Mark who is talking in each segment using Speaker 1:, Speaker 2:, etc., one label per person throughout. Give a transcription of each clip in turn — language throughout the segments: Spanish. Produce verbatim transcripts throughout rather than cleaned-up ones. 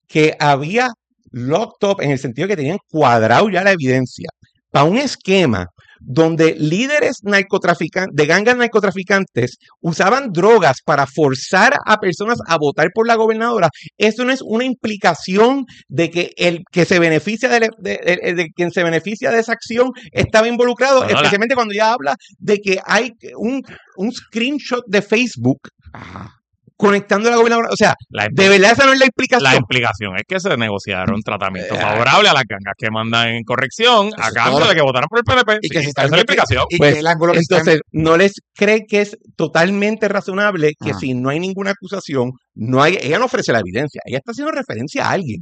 Speaker 1: que había locked up en el sentido que tenían cuadrado ya la evidencia para un esquema donde líderes narcotraficantes, de gangas narcotraficantes usaban drogas para forzar a personas a votar por la gobernadora. Eso no es una implicación de que el que se beneficia de, de, de, de quien se beneficia de esa acción estaba involucrado, no, no, especialmente la... cuando ya habla de que hay un, un screenshot de Facebook. Ajá. Conectando a la gobernadora, o sea, la, de verdad esa no es la explicación.
Speaker 2: La explicación es que se negociaron tratamientos eh, favorables a las gangas que mandan en corrección a cambio de que votaran por el P N P.
Speaker 1: Y que
Speaker 2: sí,
Speaker 1: si
Speaker 2: esa es la explicación.
Speaker 1: Y pues, que el ángulo que entonces, está en... no les cree que es totalmente razonable que ah. si no hay ninguna acusación, no hay, ella no ofrece la evidencia, ella está haciendo referencia a alguien.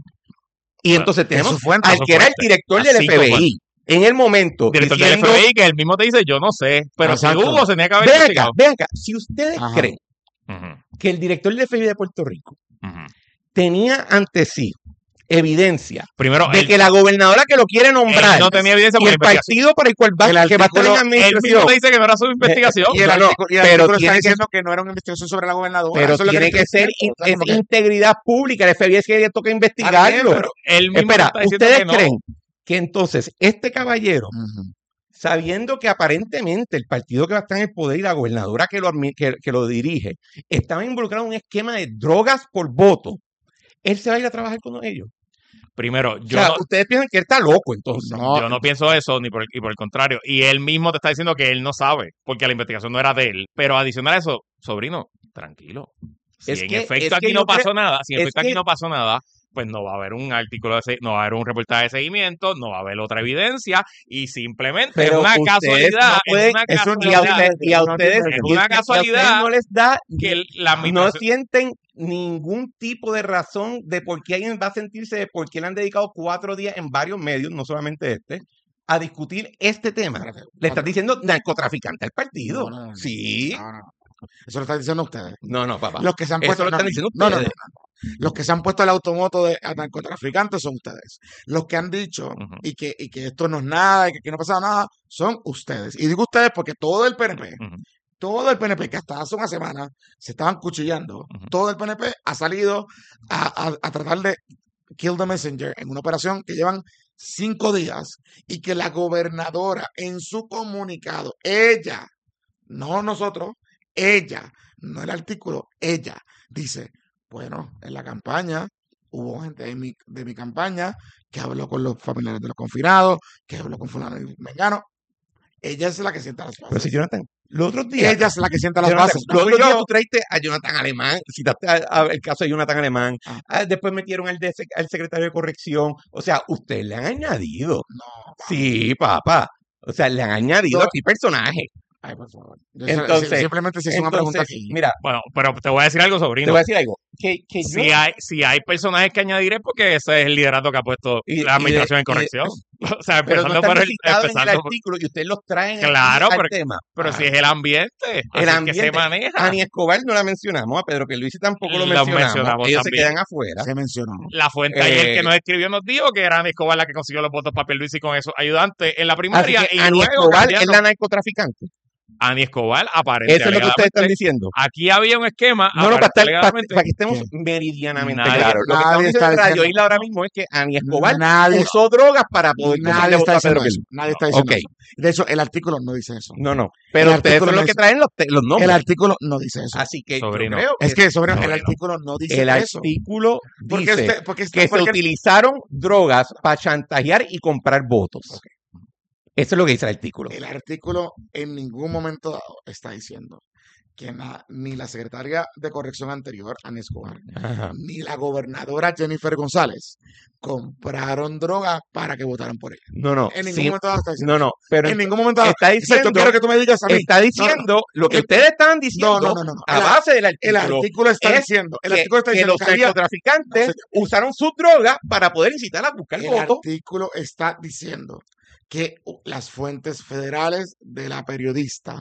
Speaker 1: Y bueno, entonces tenemos fuente, al que era el director del F B I. Fuentes. En el momento.
Speaker 2: Director diciendo, del F B I que él mismo te dice, yo no sé, pero exacto. Si hubo, se tenía que haber
Speaker 1: Ve acá, ve acá, si ustedes Ajá. creen Uh-huh. que el director del F B I de Puerto Rico uh-huh. tenía ante sí evidencia
Speaker 2: Primero,
Speaker 1: de
Speaker 2: él,
Speaker 1: que la gobernadora que lo quiere nombrar
Speaker 2: no tenía evidencia
Speaker 1: y el partido para el cual va, el que va a estar en la administración.
Speaker 2: Él mismo dice que no era su investigación.
Speaker 3: Y el, no, artículo, y el pero artículo está diciendo que, que no era una investigación sobre la gobernadora.
Speaker 1: Pero eso tiene que, que ser in, es que... integridad pública. El F B I es que toca investigarlo. Bien, él mismo Espera, ¿ustedes que creen no. que entonces este caballero uh-huh. sabiendo que aparentemente el partido que va a estar en el poder y la gobernadora que lo, que, que lo dirige estaban involucrados en un esquema de drogas por voto, él se va a ir a trabajar con ellos?
Speaker 2: Primero, yo
Speaker 1: o sea,
Speaker 2: no,
Speaker 1: ustedes piensan que él está loco, entonces.
Speaker 2: No, yo no pienso eso, ni por, y por el contrario. Y él mismo te está diciendo que él no sabe, porque la investigación no era de él. Pero adicional a eso, sobrino, tranquilo. Si es en que, efecto aquí no pasó creo, nada, si en efecto que, aquí no pasó nada, pues no va a haber un artículo, de, no va a haber un reportaje de seguimiento, no va a haber otra evidencia y simplemente
Speaker 1: pero
Speaker 2: es una casualidad,
Speaker 1: no pueden,
Speaker 2: es una
Speaker 1: es
Speaker 2: casualidad,
Speaker 1: un, y, a usted, y a ustedes,
Speaker 2: es una casualidad
Speaker 1: no les da,
Speaker 2: que la
Speaker 1: no sienten ningún tipo de razón de por qué alguien va a sentirse, de por qué le han dedicado cuatro días en varios medios, no solamente este, a discutir este tema. Le estás diciendo narcotraficante al partido.
Speaker 3: No, no, no,
Speaker 1: sí.
Speaker 3: No, no. Eso lo están diciendo ustedes.
Speaker 1: No, no, papá.
Speaker 3: Los que se han puesto,
Speaker 1: Eso lo
Speaker 3: no,
Speaker 1: están diciendo
Speaker 3: no,
Speaker 1: ustedes.
Speaker 3: No, no, no. Los que se han puesto el automoto de a narcotraficantes son ustedes. Los que han dicho uh-huh. y, que, y que esto no es nada y que, que no pasa nada son ustedes. Y digo ustedes porque todo el P N P, uh-huh. todo el P N P que hasta hace una semana se estaban cuchillando, uh-huh. todo el P N P ha salido a, a, a tratar de kill the messenger en una operación que llevan cinco días y que la gobernadora en su comunicado, ella, no nosotros, ella, no el artículo, ella dice, bueno, en la campaña hubo gente de mi, de mi campaña que habló con los familiares de los confinados, que habló con fulano y mengano. Ella es la que sienta las bases.
Speaker 1: Pero si Jonathan, los otros días...
Speaker 3: Ella es la que sienta las
Speaker 1: Jonathan,
Speaker 3: bases.
Speaker 1: Los otros días tú traiste a Jonathan Alemán, citaste a, a, el caso de Jonathan Alemán, ah. Ah, después metieron al, de, al secretario de corrección. O sea, ustedes le han añadido.
Speaker 3: No. Papá.
Speaker 1: Sí, papá. O sea, le han añadido
Speaker 3: no.
Speaker 1: aquí personajes.
Speaker 3: Ay, por favor.
Speaker 1: Yo entonces,
Speaker 3: simplemente se hizo una pregunta aquí.
Speaker 1: Mira,
Speaker 2: bueno, pero te voy a decir algo, sobrino.
Speaker 1: Te voy a decir algo. Que, que
Speaker 2: si,
Speaker 1: yo...
Speaker 2: hay, si hay personajes que añadir es porque ese es el liderato que ha puesto y, la administración de, en corrección. De, o sea, empezando
Speaker 1: pero no
Speaker 2: por el,
Speaker 1: empezando
Speaker 2: en el
Speaker 1: artículo y ustedes los traen
Speaker 2: claro,
Speaker 1: al
Speaker 2: pero,
Speaker 1: tema.
Speaker 2: Pero
Speaker 1: ah.
Speaker 2: si es el ambiente,
Speaker 1: el
Speaker 2: así
Speaker 1: ambiente
Speaker 2: que se maneja.
Speaker 1: A Ani Escobar no la mencionamos, a Pedro Pierluisi tampoco lo mencionamos. mencionamos Ellos también. Se quedan afuera.
Speaker 3: Se mencionó.
Speaker 2: La fuente eh, ayer que nos escribió nos dijo que era Ani Escobar la que consiguió los votos para Pierluisi con esos ayudantes en la primaria.
Speaker 1: Y Ani Escobar es la narcotraficante.
Speaker 2: Ani Escobar aparece.
Speaker 1: Eso es lo que ustedes están diciendo.
Speaker 2: Aquí había un esquema.
Speaker 1: No, no, para, estar, para, para que estemos ¿Qué? meridianamente
Speaker 2: nadie,
Speaker 1: claros. Lo que
Speaker 3: nadie
Speaker 1: está diciendo Radio Isla ahora mismo es que Ani Escobar
Speaker 3: nadie,
Speaker 1: usó drogas para poder
Speaker 3: nadie está diciendo eso. Nadie está diciendo
Speaker 1: okay.
Speaker 3: eso. De hecho, el artículo no dice eso.
Speaker 1: No, no. Pero
Speaker 3: el
Speaker 1: ustedes son los que traen los, los nombres.
Speaker 3: El artículo no dice eso.
Speaker 1: Así que
Speaker 2: sobrino.
Speaker 1: yo creo
Speaker 3: es que sobre
Speaker 1: sobrino.
Speaker 3: el artículo no dice
Speaker 1: el
Speaker 3: eso.
Speaker 1: El artículo dice
Speaker 3: porque usted, porque usted,
Speaker 1: que
Speaker 3: porque
Speaker 1: se utilizaron drogas para chantajear y comprar votos. Okay. Eso es lo que dice el artículo.
Speaker 3: El artículo en ningún momento dado está diciendo que na, ni la secretaria de corrección anterior, Ani Escobar, Ajá. ni la gobernadora Jennifer González compraron droga para que votaran por ella.
Speaker 1: No, no.
Speaker 3: En ningún
Speaker 1: sí,
Speaker 3: momento dado está diciendo.
Speaker 1: No, no. Pero
Speaker 3: en ningún momento dado.
Speaker 1: Está diciendo.
Speaker 3: Yo quiero que tú me digas a mí.
Speaker 1: Está diciendo
Speaker 3: no, no,
Speaker 1: lo que
Speaker 3: el,
Speaker 1: ustedes están diciendo
Speaker 3: no, no, no, no,
Speaker 1: a base del artículo.
Speaker 3: El artículo está diciendo. El
Speaker 1: que,
Speaker 3: artículo está
Speaker 1: que
Speaker 3: diciendo
Speaker 1: los narcotraficantes no, usaron sus drogas para poder incitar a buscar
Speaker 3: el
Speaker 1: votos.
Speaker 3: El artículo está diciendo que las fuentes federales de la periodista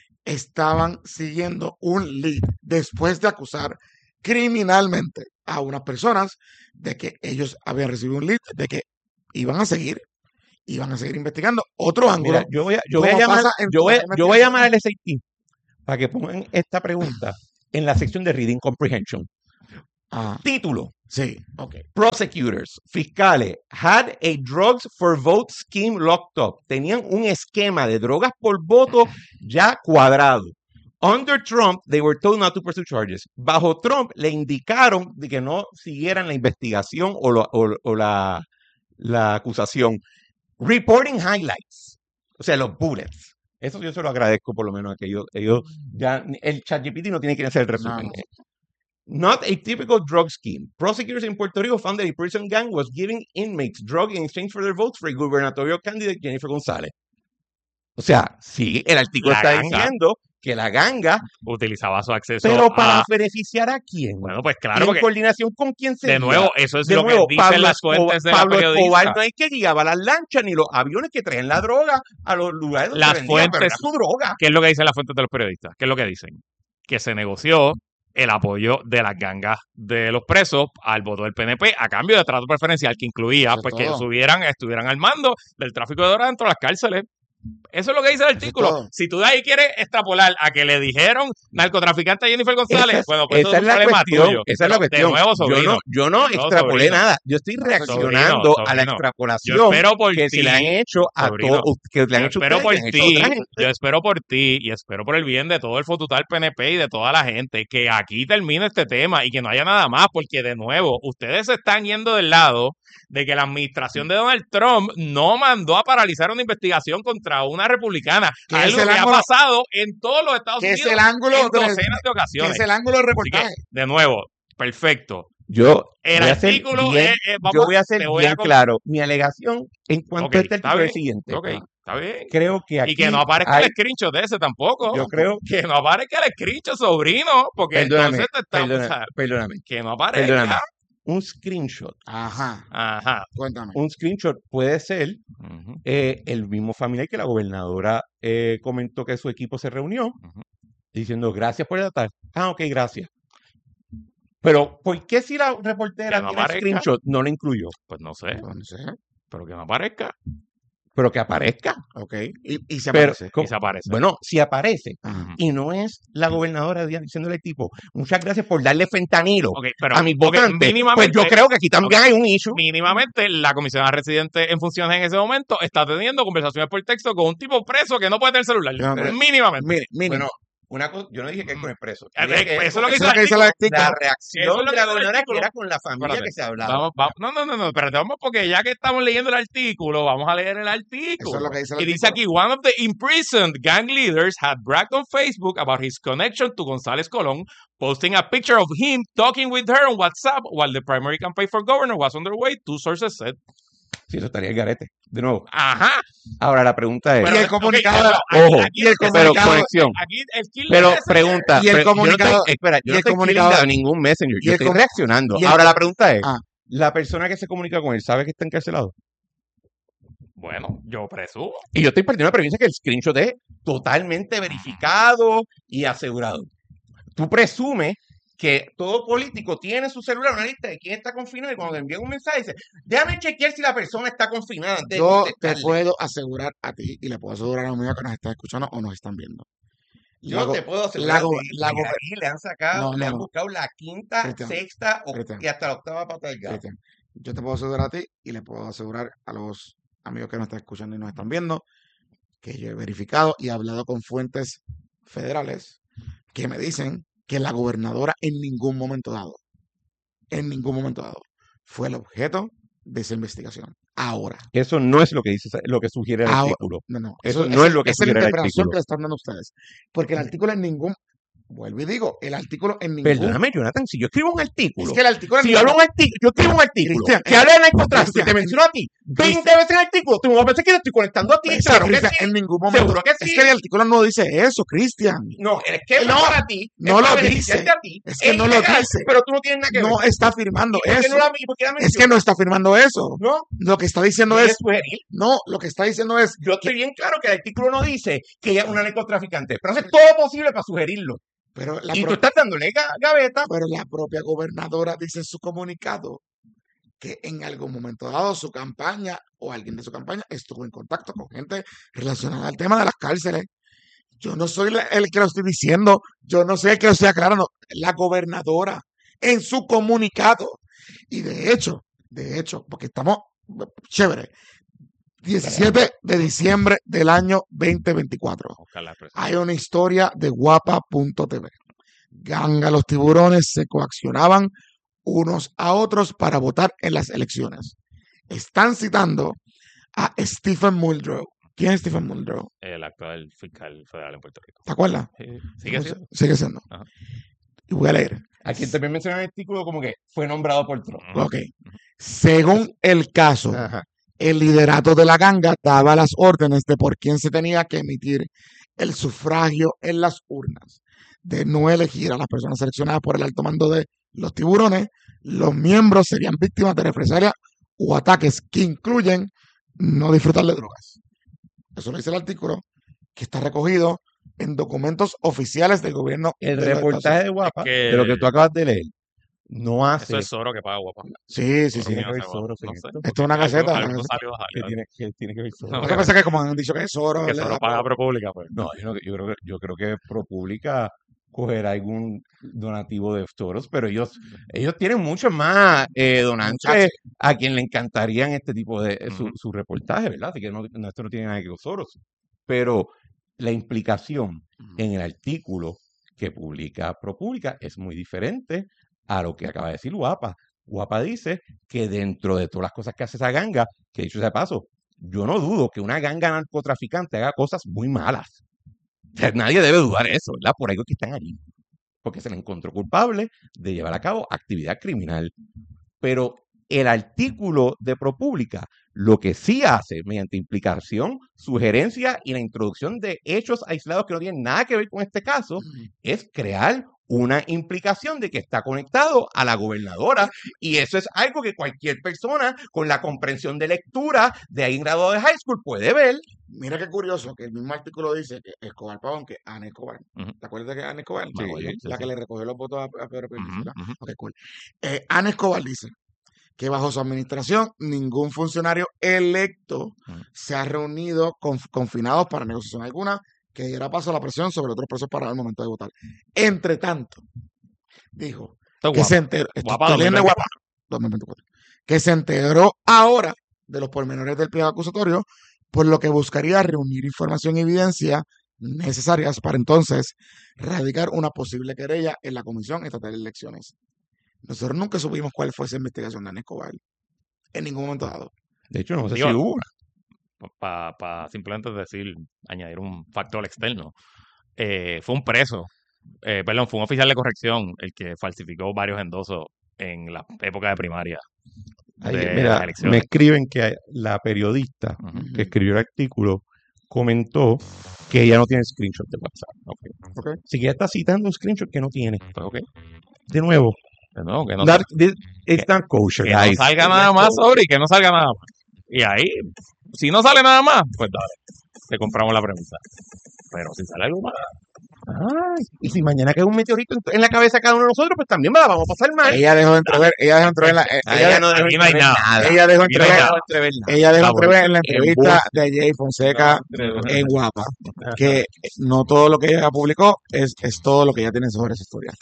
Speaker 3: estaban siguiendo un lead después de acusar criminalmente a unas personas de que ellos habían recibido un lead, de que iban a seguir, iban a seguir investigando otro ángulo.
Speaker 1: Mira, yo voy a, yo voy a llamar, yo voy, yo voy a llamar al S A T para que pongan esta pregunta en la sección de Reading Comprehension. Ah. Título:
Speaker 3: Sí, ok.
Speaker 1: Prosecutors, fiscales, had a drugs for vote scheme locked up. Tenían un esquema de drogas por voto ya cuadrado. Under Trump, they were told not to pursue charges. Bajo Trump, le indicaron de que no siguieran la investigación o, lo, o, o la, la acusación. Reporting highlights, o sea, los bullets. Eso yo se lo agradezco por lo menos a que ellos, ellos ya, el ChatGPT no tiene que hacer el resumen. No, no. Not a typical drug scheme. Prosecutors in Puerto Rico found that a prison gang was giving inmates drugs in exchange for their votes for a gubernatorial candidate, Jennifer González. O sea, sí, el artículo la está ganga. diciendo que la ganga
Speaker 2: utilizaba su acceso
Speaker 1: pero para
Speaker 2: a...
Speaker 1: beneficiar a quién.
Speaker 2: Bueno, pues claro,
Speaker 1: en coordinación con quién se
Speaker 2: de nuevo, eso es
Speaker 1: de
Speaker 2: lo
Speaker 1: nuevo,
Speaker 2: que dicen
Speaker 1: Pablo
Speaker 2: las fuentes de
Speaker 1: Pablo
Speaker 2: la periodista.
Speaker 1: Escobar no es que guiaba las lanchas ni los aviones que traen la droga a los lugares donde
Speaker 2: las
Speaker 1: vendían,
Speaker 2: fuentes,
Speaker 1: pero era su droga.
Speaker 2: ¿Qué es lo que dicen las fuentes de los periodistas? ¿Qué es lo que dicen? Que se negoció el apoyo de las gangas de los presos al voto del P N P a cambio de trato preferencial que incluía pues, que subieran, estuvieran al mando del tráfico de drogas dentro de las cárceles. Eso es lo que dice el artículo. Si tú de ahí quieres extrapolar a que le dijeron narcotraficante a Jennifer González,
Speaker 1: esa,
Speaker 2: bueno, pues
Speaker 1: esa
Speaker 2: eso es un
Speaker 1: es
Speaker 2: problema
Speaker 1: cuestión,
Speaker 2: tuyo.
Speaker 1: Esa es la cuestión.
Speaker 2: Nuevo, sobrino,
Speaker 1: yo no, yo no extrapolé
Speaker 2: sobrino.
Speaker 1: nada. Yo estoy reaccionando sobrino, a la extrapolación
Speaker 2: yo espero por
Speaker 1: que
Speaker 2: ti,
Speaker 1: se le han hecho a todos, que le han
Speaker 2: yo
Speaker 1: hecho
Speaker 2: espero
Speaker 1: ustedes,
Speaker 2: por
Speaker 1: que
Speaker 2: ti,
Speaker 1: han
Speaker 2: yo espero por ti y espero por el bien de todo el fotutal P N P y de toda la gente que aquí termine este tema y que no haya nada más, porque de nuevo, ustedes se están yendo del lado de que la administración de Donald Trump no mandó a paralizar una investigación contra una republicana, que es, es lo que ángulo, ha pasado en todos los Estados Unidos
Speaker 3: es el ángulo
Speaker 2: en docenas de, de ocasiones.
Speaker 3: Es el ángulo del reportaje.
Speaker 2: Que, de nuevo, perfecto.
Speaker 1: Yo
Speaker 2: el
Speaker 1: voy
Speaker 2: artículo
Speaker 1: bien,
Speaker 2: es, eh, vamos,
Speaker 1: yo voy a ser
Speaker 2: voy
Speaker 1: bien
Speaker 2: a...
Speaker 1: claro. Mi alegación en cuanto okay, a este artículo es el siguiente.
Speaker 2: Okay, está bien.
Speaker 1: Creo que aquí
Speaker 2: y que no aparezca
Speaker 1: hay...
Speaker 2: el screenshot de ese tampoco.
Speaker 1: Yo creo
Speaker 2: que no aparezca el screenshot, sobrino, porque
Speaker 1: perdóname,
Speaker 2: entonces te está
Speaker 1: perdóname, o sea, perdóname.
Speaker 2: Que no aparezca.
Speaker 1: Perdóname. Un screenshot.
Speaker 3: Ajá.
Speaker 2: Ajá.
Speaker 3: Cuéntame.
Speaker 1: Un screenshot puede ser uh-huh. eh, el mismo familiar que la gobernadora eh, comentó que su equipo se reunió uh-huh. diciendo gracias por el ataque. Ah, ok, gracias. Pero, ¿por qué si la reportera
Speaker 2: no
Speaker 1: tiene screenshot no lo incluyó?
Speaker 2: Pues no sé.
Speaker 3: No sé.
Speaker 2: Pero que no aparezca.
Speaker 1: Pero que aparezca.
Speaker 3: Ok. Y, y se
Speaker 1: Pero,
Speaker 3: aparece.
Speaker 2: Y se aparece.
Speaker 1: Bueno, si aparece.
Speaker 3: Ajá.
Speaker 1: Y no es la gobernadora diciéndole al tipo, muchas gracias por darle fentanilo
Speaker 2: okay, pero,
Speaker 1: a mis votantes.
Speaker 2: Okay,
Speaker 1: pues yo creo que aquí también okay, hay un issue.
Speaker 2: Mínimamente, la comisionada residente en funciones en ese momento está teniendo conversaciones por texto con un tipo preso que no puede tener celular.
Speaker 3: No,
Speaker 2: pero, mínimamente.
Speaker 3: Mire, mire.
Speaker 1: Bueno, una cosa, yo no dije que es con el preso.
Speaker 2: Eh,
Speaker 1: que
Speaker 2: eso es lo que
Speaker 3: dice el artículo.
Speaker 1: La reacción
Speaker 2: eso es lo
Speaker 1: de la gobernadora que era con la familia
Speaker 2: espérate,
Speaker 1: que se hablaba.
Speaker 2: Vamos, vamos, no, no, no, no, espérate, vamos porque ya que estamos leyendo el artículo, vamos a leer el artículo.
Speaker 3: Eso es lo que dice el
Speaker 2: y dice aquí, one of the imprisoned gang leaders had bragged on Facebook about his connection to González Colón, posting a picture of him talking with her on WhatsApp while the primary campaign for governor was underway, two sources said.
Speaker 1: Sí, eso estaría el garete. De nuevo.
Speaker 2: Ajá.
Speaker 1: Ahora la pregunta es.
Speaker 3: Pero, y el comunicado.
Speaker 1: Okay, ojo.
Speaker 3: Aquí, y el comunicado.
Speaker 1: Pero conexión.
Speaker 2: Aquí, el
Speaker 1: pero pregunta.
Speaker 3: Y el
Speaker 1: pero
Speaker 3: comunicado.
Speaker 1: Yo no estoy, espera, yo no estoy comunicado ningún messenger. Yo estoy reaccionando.
Speaker 3: el,
Speaker 1: Ahora la pregunta es.
Speaker 3: Ah.
Speaker 1: ¿La persona que se comunica con él sabe que está encarcelado?
Speaker 2: Bueno, yo presumo.
Speaker 1: Y yo estoy partiendo de la premisa que el screenshot es totalmente verificado y asegurado. Tú presumes que todo político tiene su celular, una lista de quién está confinado y cuando le envían un mensaje dice, déjame chequear si la persona está confinada.
Speaker 3: Yo te puedo asegurar a ti y le puedo asegurar a los míos que nos están escuchando o nos están viendo.
Speaker 1: Yo la, te puedo asegurar
Speaker 3: la,
Speaker 1: que
Speaker 3: la, la,
Speaker 1: aquí le han sacado,
Speaker 3: no,
Speaker 1: le
Speaker 3: no,
Speaker 1: han buscado la quinta,
Speaker 3: Cristian,
Speaker 1: sexta o,
Speaker 3: Cristian,
Speaker 1: y hasta la octava pata del gato.
Speaker 3: Cristian, yo te puedo asegurar a ti y le puedo asegurar a los amigos que nos están escuchando y nos están viendo que yo he verificado y he hablado con fuentes federales que me dicen que la gobernadora en ningún momento dado, en ningún momento dado, fue el objeto de esa investigación. Ahora.
Speaker 1: Eso no es lo que dice, lo que sugiere el
Speaker 3: ahora,
Speaker 1: artículo.
Speaker 3: No, no.
Speaker 1: Eso,
Speaker 3: eso
Speaker 1: no
Speaker 3: es,
Speaker 1: es lo que
Speaker 3: es
Speaker 1: sugiere
Speaker 3: la
Speaker 1: el artículo.
Speaker 3: que le están dando ustedes. Porque el artículo en ningún... Vuelvo y digo, el artículo en ningún...
Speaker 1: Perdóname, Jonathan, si yo escribo un artículo...
Speaker 3: Es que el artículo... En
Speaker 1: si
Speaker 3: ningún...
Speaker 1: yo hablo un artículo, yo escribo un artículo
Speaker 3: Cristian,
Speaker 1: que habla de narcotráfico y te menciono a ti veinte veces en el artículo, tú me vas a pensar que lo estoy conectando a ti.
Speaker 3: Pero,
Speaker 1: Claro
Speaker 3: Cristian,
Speaker 1: que sí.
Speaker 3: en ningún momento...
Speaker 1: Seguro que sí.
Speaker 3: Es que el artículo no dice eso, Cristian.
Speaker 1: No, es que
Speaker 3: no,
Speaker 1: para ti,
Speaker 3: no
Speaker 1: es
Speaker 3: lo
Speaker 1: para
Speaker 3: dice.
Speaker 1: A ti,
Speaker 3: es que
Speaker 1: es
Speaker 3: no
Speaker 1: legal,
Speaker 3: lo dice.
Speaker 1: Pero tú no tienes nada que ver.
Speaker 3: No está afirmando eso.
Speaker 1: No la,
Speaker 3: es que no está afirmando eso.
Speaker 1: No.
Speaker 3: Lo que está diciendo es...
Speaker 1: Sugerir?
Speaker 3: No, lo que está diciendo es...
Speaker 1: Yo estoy bien claro que el artículo no dice que ella es una narcotraficante, pero hace todo posible para sugerirlo.
Speaker 3: Pero la
Speaker 1: y
Speaker 3: pro...
Speaker 1: tú estás dándole gaveta.
Speaker 3: Pero la propia gobernadora dice en su comunicado que en algún momento dado su campaña o alguien de su campaña estuvo en contacto con gente relacionada al tema de las cárceles. Yo no soy la, el que lo estoy diciendo, yo no soy el que lo estoy aclarando. La gobernadora en su comunicado Y de hecho, de hecho, porque estamos chévere, diecisiete de diciembre del año veinte veinticuatro. Hay una historia de guapa punto t v. Ganga los tiburones se coaccionaban unos a otros para votar en las elecciones. Están citando a Stephen Muldrow. ¿Quién es Stephen Muldrow?
Speaker 2: El actual fiscal federal en Puerto Rico.
Speaker 3: ¿Te acuerdas?
Speaker 2: Sí, sigue siendo.
Speaker 3: Sigue siendo.
Speaker 2: Ajá.
Speaker 3: Y voy a leer.
Speaker 1: Aquí también menciona el artículo como que fue nombrado por Trump.
Speaker 3: Ok. Según el caso,
Speaker 1: Ajá.
Speaker 3: el liderato de la ganga daba las órdenes de por quién se tenía que emitir el sufragio en las urnas. De no elegir a las personas seleccionadas por el alto mando de los tiburones, los miembros serían víctimas de represalias o ataques que incluyen no disfrutar de drogas. Eso lo dice el artículo, que está recogido en documentos oficiales del gobierno.
Speaker 1: El
Speaker 3: de
Speaker 1: reportaje de Guapa,
Speaker 2: Es que-
Speaker 1: de lo que tú acabas de leer, no hace...
Speaker 2: Eso es Zoro que paga Guapa.
Speaker 3: Sí, sí, sí.
Speaker 1: Tiene que ver
Speaker 2: No sé,
Speaker 1: Soros
Speaker 2: no
Speaker 1: en
Speaker 2: sé.
Speaker 1: esto.
Speaker 3: Esto es una caseta.
Speaker 2: Algo- algo
Speaker 3: ¿no?
Speaker 2: salió,
Speaker 1: que
Speaker 2: salió.
Speaker 1: tiene, que tiene que ver Soros.
Speaker 2: No,
Speaker 3: Lo que pasa es que como han dicho que es Soros,
Speaker 2: Que
Speaker 3: le
Speaker 2: Zoro
Speaker 3: da-
Speaker 2: paga ProPublica, pues.
Speaker 1: No, yo, no- yo creo que yo creo que ProPublica cogerá algún donativo de Soros, pero ellos ellos tienen muchos más eh, donantes
Speaker 3: Muchachos.
Speaker 1: a quien le encantarían este tipo de su,
Speaker 2: Ujú.
Speaker 1: su reportaje, ¿verdad? Así que no, no, esto no tiene nada que ver con Soros. Pero la implicación en el artículo que publica ProPublica es muy diferente a lo que acaba de decir Guapa. Guapa dice que dentro de todas las cosas que hace esa ganga, que dicho sea de paso, yo no dudo que una ganga narcotraficante haga cosas muy malas. O sea, nadie debe dudar de eso, ¿verdad? Por algo que están allí. Porque se le encontró culpable de llevar a cabo actividad criminal. Pero el artículo de ProPublica lo que sí hace, mediante implicación, sugerencia y la introducción de hechos aislados que no tienen nada que ver con este caso, es crear una implicación de que está conectado a la gobernadora, y eso es algo que cualquier persona con la comprensión de lectura de ahí en grado de high school puede ver.
Speaker 3: Mira qué curioso que el mismo artículo dice que Escobar Pavón, que Ana Escobar,
Speaker 2: Ujú.
Speaker 3: ¿te acuerdas de Ana Escobar?
Speaker 1: Sí,
Speaker 3: Me acuerdo,
Speaker 1: sí,
Speaker 3: la
Speaker 1: sí.
Speaker 3: que le recogió los votos a, a Pedro Pierluisi,
Speaker 2: Ujú,
Speaker 3: ¿verdad?
Speaker 2: ujú.
Speaker 3: Ok, cool. Eh, Ana Escobar dice que bajo su administración ningún funcionario electo
Speaker 2: Ujú.
Speaker 3: se ha reunido con confinados para negociación alguna que diera paso a la presión sobre otros presos para el momento de votar. Entre tanto, dijo
Speaker 2: Esto es
Speaker 3: que
Speaker 2: Guapa.
Speaker 3: se enteró, esto
Speaker 2: Guapa
Speaker 3: está bien de
Speaker 2: dos mil
Speaker 3: Guapa, dos mil veinticuatro, que se enteró ahora de los pormenores del pliego acusatorio, por lo que buscaría reunir información y evidencia necesarias para entonces radicar una posible querella en la Comisión Estatal de Elecciones. Nosotros nunca supimos cuál fue esa investigación de Ana Escobar, en ningún momento dado.
Speaker 1: De hecho, no sé
Speaker 2: Digo,
Speaker 1: si hubo una.
Speaker 2: Para pa simplemente decir, añadir un factor externo. Eh, fue un preso, eh, perdón, fue un oficial de corrección el que falsificó varios endosos en la época de primaria
Speaker 1: Ahí,
Speaker 2: de
Speaker 1: mira,
Speaker 2: las
Speaker 1: me
Speaker 2: elecciones.
Speaker 1: escriben que la periodista
Speaker 2: Ujú.
Speaker 1: que escribió el artículo comentó que ella no tiene screenshot de WhatsApp. Ok.
Speaker 3: Ok.
Speaker 1: Así que ella está citando un screenshot que no tiene.
Speaker 2: Pues, ok.
Speaker 1: De nuevo,
Speaker 2: Que no, que no,
Speaker 1: that- this- it's not kosher,
Speaker 2: que no
Speaker 1: guys.
Speaker 2: salga
Speaker 1: It's
Speaker 2: nada
Speaker 1: not
Speaker 2: más
Speaker 1: kosher.
Speaker 2: sobre y que no salga nada más. Y ahí, si no sale nada más, pues dale, te compramos la pregunta. Pero si sale algo más,
Speaker 1: Ay, y si mañana cae un meteorito en- en la cabeza de cada uno de nosotros, pues también la vamos a pasar mal.
Speaker 3: Ella dejó de entrever, ella dejó de entrever, la, eh,
Speaker 1: Ah,
Speaker 3: ella,
Speaker 1: ella no dejó
Speaker 2: aquí no hay
Speaker 1: entrever
Speaker 2: nada.
Speaker 3: ella dejó de
Speaker 2: aquí no hay
Speaker 3: entrever,
Speaker 2: nada.
Speaker 1: entrever nada.
Speaker 3: ella dejó de
Speaker 2: Ah,
Speaker 3: entrever en la entrevista
Speaker 1: Embuste.
Speaker 3: de Jay Fonseca en Guapa, que no todo lo que ella publicó es, es todo lo que ella tiene sobre esa historia.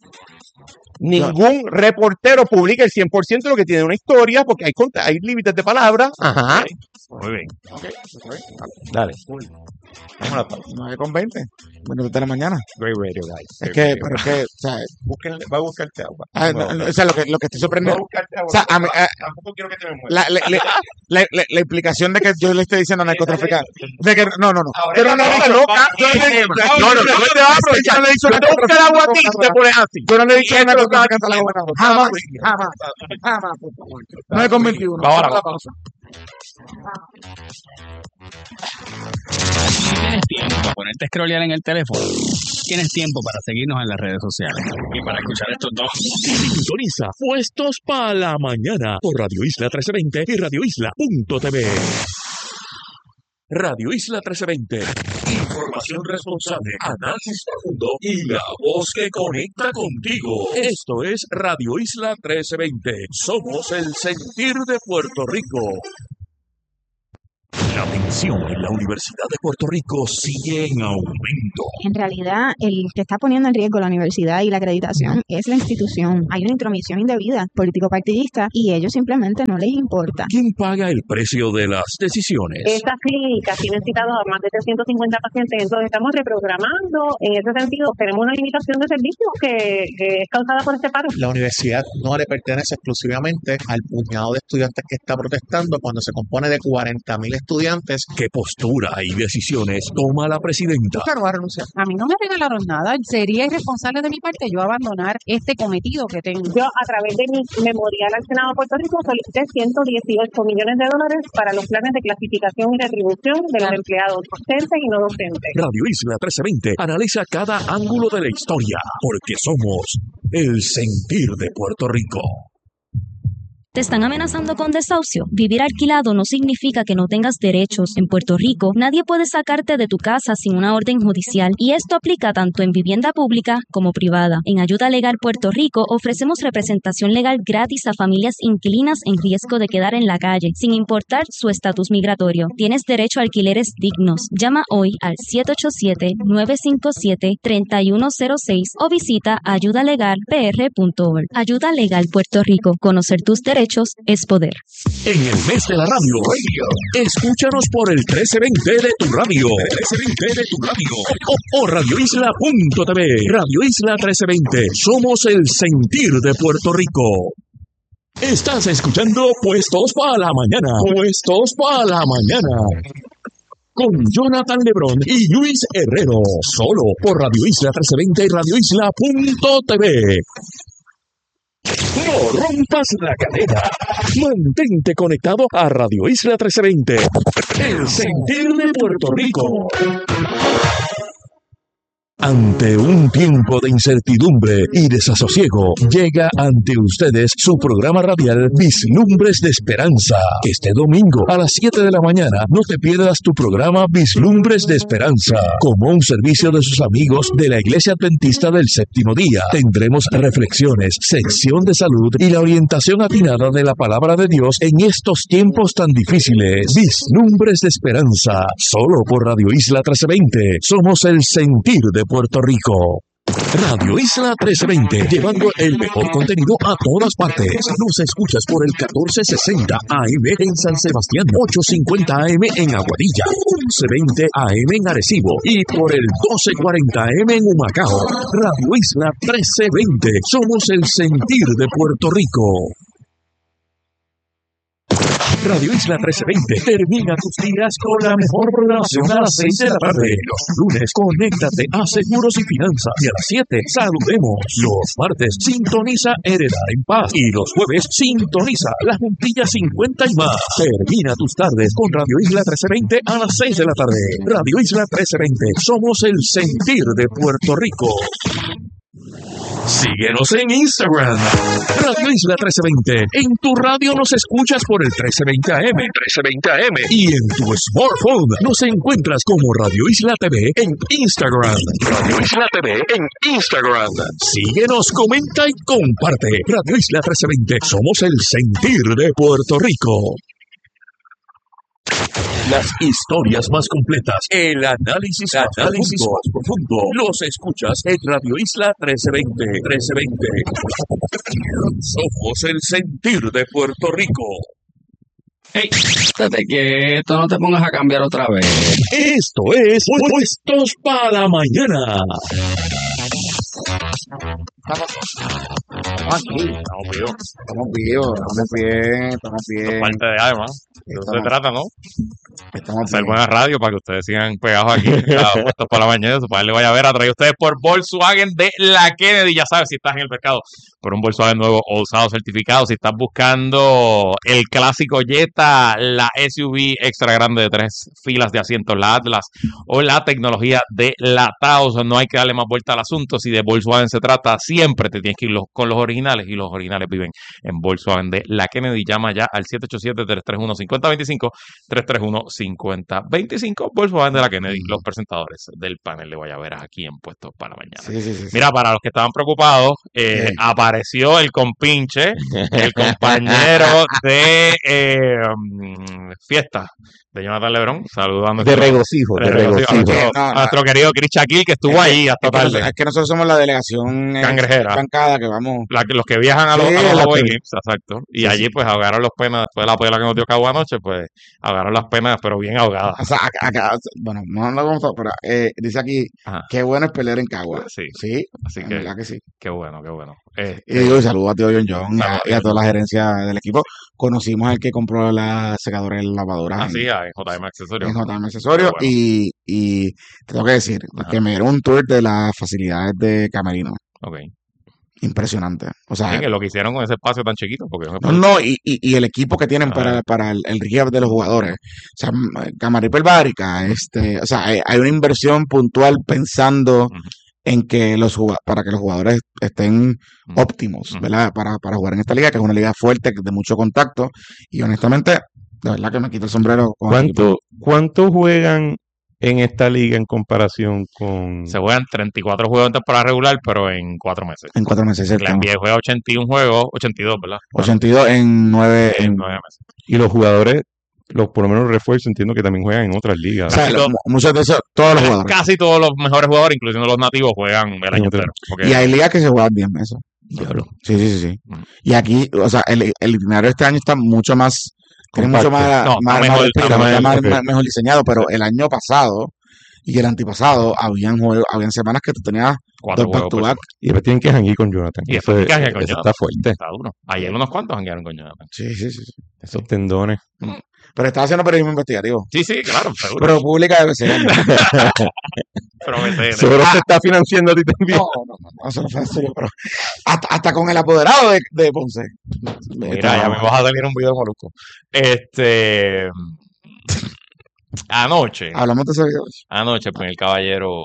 Speaker 1: Ningún reportero publica el cien por ciento de lo que tiene una historia porque hay, cont- hay límites de palabras. Ajá.
Speaker 2: Muy bien.
Speaker 3: Ok, está bien.
Speaker 1: Dale. Vamos a la pausa.
Speaker 3: nueve con veinte, minutos de la mañana.
Speaker 2: Great radio, guys.
Speaker 3: Es
Speaker 2: Great
Speaker 3: que,
Speaker 2: radio.
Speaker 3: pero es que, o sea,
Speaker 1: Búsquenle- va a buscarte agua.
Speaker 3: ah, no, no, o sea, lo que, lo que estoy
Speaker 1: Va a
Speaker 3: sorprendido,
Speaker 1: buscarte agua.
Speaker 3: o sea, a mí, ah,
Speaker 1: Tampoco quiero que te me mueras.
Speaker 3: la, la, la, la, la- la implicación de que yo le estoy diciendo a narcotraficante, de que, no, no, no,
Speaker 1: Ahora
Speaker 3: yo no le he
Speaker 1: esta
Speaker 3: dicho,
Speaker 1: cosa loca,
Speaker 3: yo no le he dicho,
Speaker 1: no,
Speaker 3: no, no,
Speaker 1: no,
Speaker 3: yo
Speaker 1: no,
Speaker 3: te voy a aprovechar, yo no le he dicho
Speaker 1: Yo te busco el agua a ti y te pones así.
Speaker 3: yo no le he dicho
Speaker 1: Y
Speaker 3: a
Speaker 1: esto
Speaker 3: narcotraficante a la
Speaker 1: está-
Speaker 3: gobernadora, jamás, jamás, jamás, por favor. nueve con veintiuno,
Speaker 2: Vamos a la
Speaker 3: vamos a la pausa.
Speaker 4: Tienes tiempo para ponerte a scrollear en el teléfono. Tienes tiempo para seguirnos en las redes sociales. Y para escuchar estos dos.
Speaker 5: Sintoniza Puestos para la Mañana por Radio Isla trece veinte y Radio Isla punto t v. Radio Isla trece veinte. Información responsable, análisis profundo y la voz que conecta contigo. Esto es Radio Isla trece veinte. Somos el sentir de Puerto Rico. La tensión en la Universidad de Puerto Rico sigue en aumento.
Speaker 6: En realidad, el que está poniendo en riesgo la universidad y la acreditación es la institución. Hay una intromisión indebida político-partidista y ellos simplemente no les importa.
Speaker 5: ¿Quién paga el precio de las decisiones?
Speaker 7: Estas clínicas tienen citados a más de trescientos cincuenta pacientes, entonces estamos reprogramando. En ese sentido, tenemos una limitación de servicios que, que es causada por este paro.
Speaker 8: La universidad no le pertenece exclusivamente al puñado de estudiantes que está protestando cuando se compone de cuarenta mil estudiantes.
Speaker 5: ¿Qué postura y decisiones toma la presidenta?
Speaker 9: Claro, va a renunciar. A mí no me regalaron nada. Sería irresponsable de mi parte yo abandonar este cometido que tengo.
Speaker 7: Yo, a través de mi memorial al Senado de Puerto Rico, solicité ciento dieciocho millones de dólares para los planes de clasificación y retribución de los empleados docentes y no docentes.
Speaker 5: Radio Isla trece veinte analiza cada ángulo de la historia, porque somos el sentir de Puerto Rico.
Speaker 10: ¿Te están amenazando con desahucio? Vivir alquilado no significa que no tengas derechos. En Puerto Rico, nadie puede sacarte de tu casa sin una orden judicial y esto aplica tanto en vivienda pública como privada. En Ayuda Legal Puerto Rico ofrecemos representación legal gratis a familias inquilinas en riesgo de quedar en la calle, sin importar su estatus migratorio. Tienes derecho a alquileres dignos. Llama hoy al siete ocho siete, nueve cinco siete, tres uno cero seis o visita ayuda legal p r punto org. Ayuda Legal Puerto Rico. Conocer tus derechos es poder.
Speaker 5: En el mes de la radio, radio. Escúchanos por el trece veinte de tu radio, trece veinte de tu radio o, o radio isla punto t v. Radio Isla trece veinte. Somos el sentir de Puerto Rico. Estás escuchando Puestos para la Mañana. Puestos para la Mañana. Con Jonathan Lebrón y Luis Herrero. Solo por Radio Isla trece veinte y radio isla punto t v. No rompas la cadena. Mantente conectado a Radio Isla trece veinte. El sentir de Puerto Rico. Ante un tiempo de incertidumbre y desasosiego, llega ante ustedes su programa radial Vislumbres de Esperanza. Este domingo a las siete de la mañana no te pierdas tu programa Vislumbres de Esperanza. Como un servicio de sus amigos de la Iglesia Adventista del Séptimo Día, tendremos reflexiones, sección de salud y la orientación atinada de la Palabra de Dios en estos tiempos tan difíciles. Vislumbres de Esperanza, solo por Radio Isla trece veinte. Somos el sentir de Puerto Rico. Radio Isla trece veinte, llevando el mejor contenido a todas partes. Nos escuchas por el catorce sesenta A M en San Sebastián, ochocientos cincuenta A M en Aguadilla, once veinte A M en Arecibo y por el doce cuarenta A M en Humacao. Radio Isla trece veinte, somos el sentir de Puerto Rico. Radio Isla trece veinte termina tus días con la mejor programación a las seis de la tarde. Los lunes, conéctate a Seguros y Finanzas. Y a las siete, saludemos. Los martes, sintoniza Heredar en Paz. Y los jueves, sintoniza La Juntilla cincuenta y más. Termina tus tardes con Radio Isla trece veinte a las seis de la tarde. Radio Isla trece veinte, somos el sentir de Puerto Rico. Síguenos en Instagram, Radio Isla trece veinte. En tu radio nos escuchas por el trece veinte A M, trece veinte A M. Y en tu smartphone nos encuentras como Radio Isla T V en Instagram. Radio Isla T V en Instagram. Síguenos, comenta y comparte. Radio Isla trece veinte. Somos el sentir de Puerto Rico. Las historias más completas, el análisis, análisis más profundo, los escuchas en Radio Isla trece veinte, trece veinte. Somos el sentir de Puerto Rico.
Speaker 4: Hey, estate quieto, no te pongas a cambiar otra vez.
Speaker 5: Esto es Puestos para la Mañana.
Speaker 3: Estamos aquí. Estamos vivos. Estamos vivos. Estamos bien. Estamos bien.
Speaker 2: Es parte de alma. De eso se trata, ¿no?
Speaker 3: Estamos
Speaker 2: hacer
Speaker 3: bien.
Speaker 2: buena radio para que ustedes sigan pegados aquí. Puestos para la Mañana. Su padre le vaya a ver a traer ustedes por Volkswagen de la Kennedy. Ya sabes, si estás en el mercado por un Volkswagen nuevo o usado certificado, si estás buscando el clásico Jetta, la S U V extra grande de tres filas de asientos, la Atlas o la tecnología de la Taos, no hay que darle más vuelta al asunto. Si de Volkswagen se trata, siempre te tienes que ir los, con los originales, y los originales viven en Volkswagen de la Kennedy. Llama ya al siete ocho siete, tres tres uno, cinco cero dos cinco, tres tres uno, cinco cero dos cinco. Volkswagen de la Kennedy, los presentadores del panel de Guayaberas aquí en Puestos para la Mañana.
Speaker 3: Sí, sí, sí, sí.
Speaker 2: Mira, para los que estaban preocupados, eh, sí. apareció el compinche, el compañero de eh, fiesta, de Jonathan Lebron, saludando
Speaker 1: de regocijo, de, de regocijo, regocijo.
Speaker 2: A, nuestro, a nuestro querido Chris Shaquille, que estuvo es ahí hasta
Speaker 3: es
Speaker 2: tarde.
Speaker 3: Que es que nosotros somos la delegación
Speaker 2: cangrejera,
Speaker 3: bancada que vamos.
Speaker 2: La, los que viajan a los, sí, a los Hawaii Games, exacto. Y sí, allí sí. pues ahogaron los penas, después de la pela que nos dio Cabo anoche, pues ahogaron las penas, pero bien ahogadas.
Speaker 3: O sea, acá, acá bueno, no lo vamos a, pero eh, dice aquí, Ajá. qué bueno es pelear en Cagua.
Speaker 2: Sí,
Speaker 3: sí,
Speaker 2: así que,
Speaker 3: verdad que sí.
Speaker 2: Qué bueno, qué bueno.
Speaker 3: Este, y digo, saludos a tío John John y a, y a toda la gerencia del equipo. Conocimos al que compró la secadora y la lavadora.
Speaker 2: Así, en, en J M Accesorios.
Speaker 3: En J M Accesorios. Bueno. Y, y te tengo que decir, Ajá. que me dieron un tour de las facilidades de Camerino.
Speaker 2: Ok.
Speaker 3: Impresionante. O sea,
Speaker 2: sí, que lo que hicieron con ese espacio tan chiquito. Porque
Speaker 3: no, no, y, y, y el equipo que tienen para, para el, el rehab de los jugadores. O sea, Cámara hiperbárica, este, o sea, hay, hay una inversión puntual pensando uh-huh. en que los para que los jugadores estén uh-huh. óptimos, ¿verdad? Para, para jugar en esta liga, que es una liga fuerte, de mucho contacto. Y honestamente, de verdad que me quito el sombrero. Con
Speaker 1: ¿Cuánto, ¿Cuánto juegan en esta liga en comparación con...?
Speaker 2: Se juegan treinta y cuatro juegos en temporada regular, pero en cuatro meses.
Speaker 3: En cuatro meses,
Speaker 2: ¿cierto? La N B A juega ochenta y uno juegos, ochenta y dos, ¿verdad?
Speaker 3: ochenta y dos en nueve
Speaker 2: en nueve meses.
Speaker 1: Y los jugadores, los por lo menos los refuerzos, entiendo que también juegan en otras ligas.
Speaker 3: O sea, lo, muchos de esos, todos los jugadores.
Speaker 2: Casi todos los mejores jugadores, incluyendo los nativos, juegan el año entero.
Speaker 3: Y hay ligas que se juegan diez meses.
Speaker 1: Claro.
Speaker 3: Sí, sí, sí. sí. Mm. Y aquí, o sea, el, el itinerario este año está mucho más... Tiene mucho más,
Speaker 2: no,
Speaker 3: más,
Speaker 2: mejor,
Speaker 3: más, más, más, okay. más, mejor diseñado, pero el año pasado y el antipasado habían juegos, habían semanas que tú tenías
Speaker 2: cuatro
Speaker 3: dos back to back.
Speaker 1: Y después tienen que janguear con Jonathan.
Speaker 2: Y eso, es,
Speaker 1: con
Speaker 2: eso Jonathan.
Speaker 1: Está fuerte.
Speaker 2: Está duro. Ayer unos cuantos janguearon con Jonathan.
Speaker 3: Sí, sí, sí.
Speaker 1: Esos tendones.
Speaker 2: Mm.
Speaker 3: Pero estaba haciendo periodismo investigativo.
Speaker 2: Sí, sí, claro, seguro.
Speaker 3: Pero pública debe ser.
Speaker 2: Pero B C N.
Speaker 1: Seguro ah, se está financiando a ti también.
Speaker 3: No, no, no, no, eso no fue en serio, pero hasta, hasta con el apoderado de, de Ponce.
Speaker 2: Mira, Está, ya me vas a salir un video de Molusco. Este... Anoche.
Speaker 3: Hablamos de ese video.
Speaker 2: Anoche, pues el caballero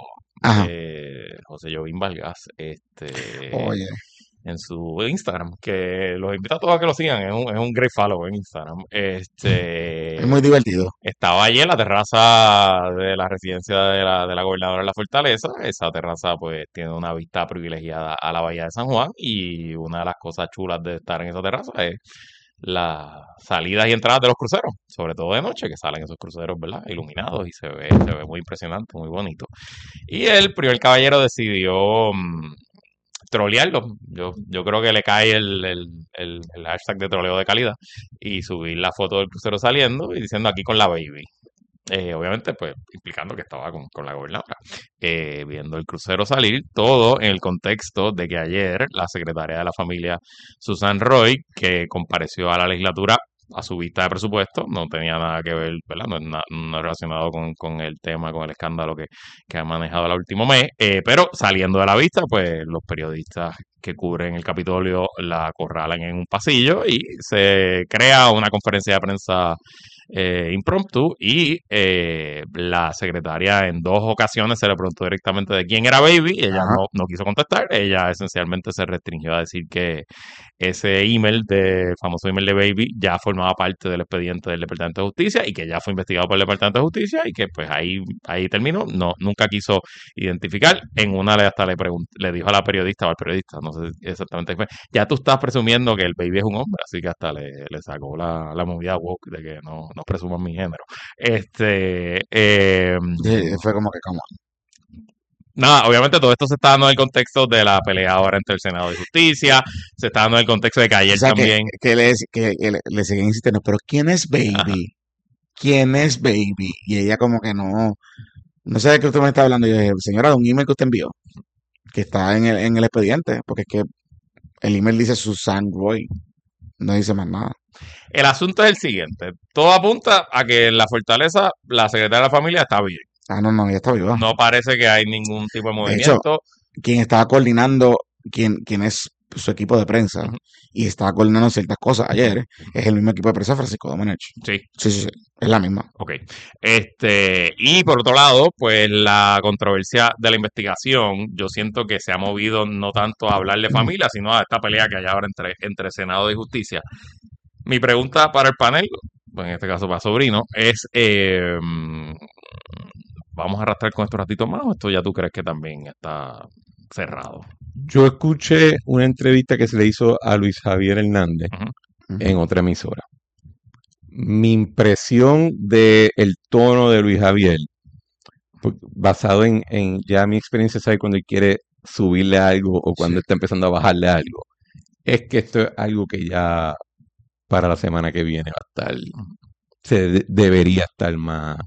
Speaker 2: eh, José Jovín Vargas, este...
Speaker 3: Oye...
Speaker 2: en su Instagram, que los invito a todos a que lo sigan, es un, es un great follow en Instagram. Este,
Speaker 3: es muy divertido.
Speaker 2: Estaba allí en la terraza de la residencia de la, de la gobernadora de la Fortaleza. Esa terraza pues tiene una vista privilegiada a la bahía de San Juan, y una de las cosas chulas de estar en esa terraza es las salidas y entradas de los cruceros, sobre todo de noche, que salen esos cruceros, ¿verdad? Iluminados, y se ve, se ve muy impresionante, muy bonito. Y el primer caballero decidió... Mmm, trolearlo. Yo, yo creo que le cae el, el, el, el hashtag de troleo de calidad y subir la foto del crucero saliendo y diciendo aquí con la baby. Eh, obviamente, pues, implicando que estaba con, con la gobernadora. Eh, viendo el crucero salir, todo en el contexto de que ayer la secretaria de la familia, Susan Roy, que compareció a la legislatura a su vista de presupuesto, no tenía nada que ver, ¿verdad? No, no, no relacionado con, con el tema, con el escándalo que, que ha manejado el último mes, eh, pero saliendo de la vista, pues los periodistas que cubren el Capitolio la acorralan en un pasillo y se crea una conferencia de prensa eh, impromptu, y eh, la secretaria en dos ocasiones se le preguntó directamente de quién era Baby, y ella no, no quiso contestar. Ella esencialmente se restringió a decir que ese email, de, el famoso email de Baby, ya formaba parte del expediente del Departamento de Justicia y que ya fue investigado por el Departamento de Justicia, y que pues ahí, ahí terminó. No, nunca quiso identificar. En una le hasta le preguntó, le dijo a la periodista o al periodista, no sé exactamente qué fue, ya tú estás presumiendo que el Baby es un hombre, así que hasta le, le sacó la, la movida woke de que no, no presuman mi género. Este eh,
Speaker 3: sí, fue como que como
Speaker 2: nada, obviamente todo esto se está dando en el contexto de la pelea ahora entre el Senado y Justicia, se está dando en el contexto de que ayer, o sea, también...
Speaker 3: Que, que, le, que, que le, le siguen insistiendo, pero ¿quién es Baby? Ajá. ¿Quién es Baby? Y ella como que no... No sé de qué usted me está hablando. Y yo dije, señora, de un email que usted envió, que está en el, en el expediente, porque es que el email dice Susan Roy, no dice más nada.
Speaker 2: El asunto es el siguiente, todo apunta a que en la Fortaleza la secretaria de la familia está bien.
Speaker 3: Ah, no, no, ya está viva.
Speaker 2: No parece que hay ningún tipo de movimiento.
Speaker 3: De hecho, quien estaba coordinando, quien, quien es su equipo de prensa, uh-huh, y estaba coordinando ciertas cosas ayer, uh-huh, es el mismo equipo de prensa, Francisco Domenech.
Speaker 2: Sí.
Speaker 3: Sí, sí, sí, es la misma.
Speaker 2: Ok. Este, y por otro lado, pues la controversia de la investigación, yo siento que se ha movido no tanto a hablar de familia, sino a esta pelea que hay ahora entre, entre Senado y Justicia. Mi pregunta para el panel, pues en este caso para Sobrino, es... Eh, ¿vamos a arrastrar con estos ratitos más o esto ya tú crees que también está cerrado?
Speaker 1: Yo escuché una entrevista que se le hizo a Luis Javier Hernández, uh-huh, en otra emisora. mi impresión del tono de Luis Javier, basado en, en ya mi experiencia, ¿sabe? Cuando él quiere subirle algo o cuando sí. está empezando a bajarle algo, es que esto es algo que ya para la semana que viene va a estar, se de, debería estar más...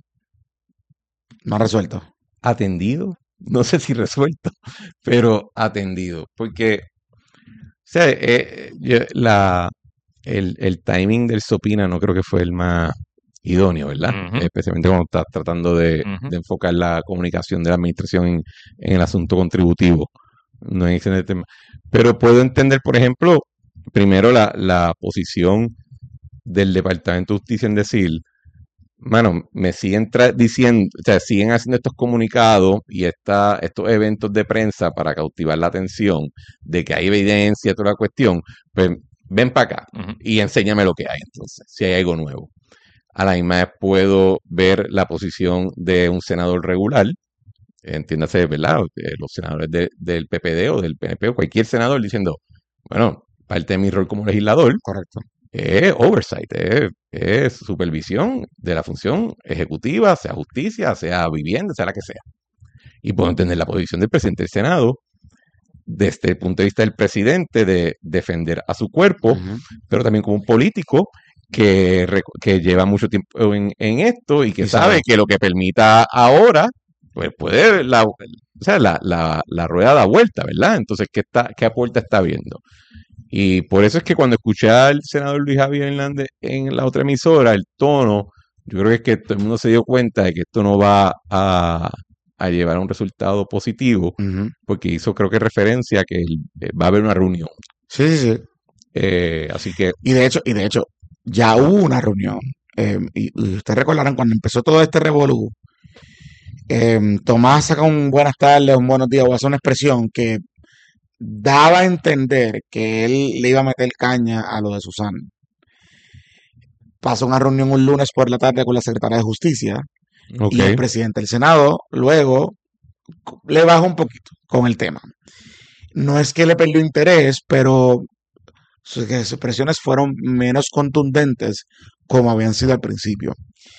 Speaker 3: Más resuelto.
Speaker 1: Atendido. No sé si resuelto, pero atendido. Porque, o sea, eh, yo, la, el, el timing del Sopina no creo que fue el más idóneo, ¿verdad? Uh-huh. Especialmente cuando estás tratando de, uh-huh. de enfocar la comunicación de la administración en, en el asunto contributivo. No es el tema. Pero puedo entender, por ejemplo, primero la, la posición del Departamento de Justicia en decir, mano, me siguen tra- diciendo, o sea, siguen haciendo estos comunicados y esta, estos eventos de prensa para cautivar la atención de que hay evidencia, toda la cuestión, pues ven para acá uh-huh. y enséñame lo que hay, entonces, si hay algo nuevo. A la misma vez puedo ver la posición de un senador regular, entiéndase, ¿verdad? Los senadores de, del P P D o del P N P o cualquier senador diciendo, bueno, parte de mi rol como legislador,
Speaker 3: correcto,
Speaker 1: es oversight, es, es supervisión de la función ejecutiva, sea justicia, sea vivienda, sea la que sea. Y puedo entender la posición del presidente del Senado desde el punto de vista del presidente de defender a su cuerpo, uh-huh. pero también como un político que, que lleva mucho tiempo en, en esto y que y sabe, sabe que lo que permita ahora, pues puede, la, o sea, la, la, la rueda da vuelta, ¿verdad? Entonces, ¿qué, está, qué aporta está viendo? Y por eso es que cuando escuché al senador Luis Javier Hernández en la otra emisora, el tono, yo creo que es que todo el mundo se dio cuenta de que esto no va a, a llevar a un resultado positivo, uh-huh. porque hizo creo que referencia a que va a haber una reunión.
Speaker 3: Sí, sí, sí.
Speaker 1: Eh, así que...
Speaker 3: Y de hecho, y de hecho ya hubo una reunión. Eh, y, y ustedes recordarán cuando empezó todo este revolú, eh, Tomás saca un buenas tardes, un buenos días, o hace una expresión que daba a entender que él le iba a meter caña a lo de Susan. Pasó una reunión un lunes por la tarde con la secretaria de Justicia okay. y el presidente del Senado luego le bajó un poquito con el tema. No es que le perdió interés, pero sus expresiones fueron menos contundentes como habían sido al principio.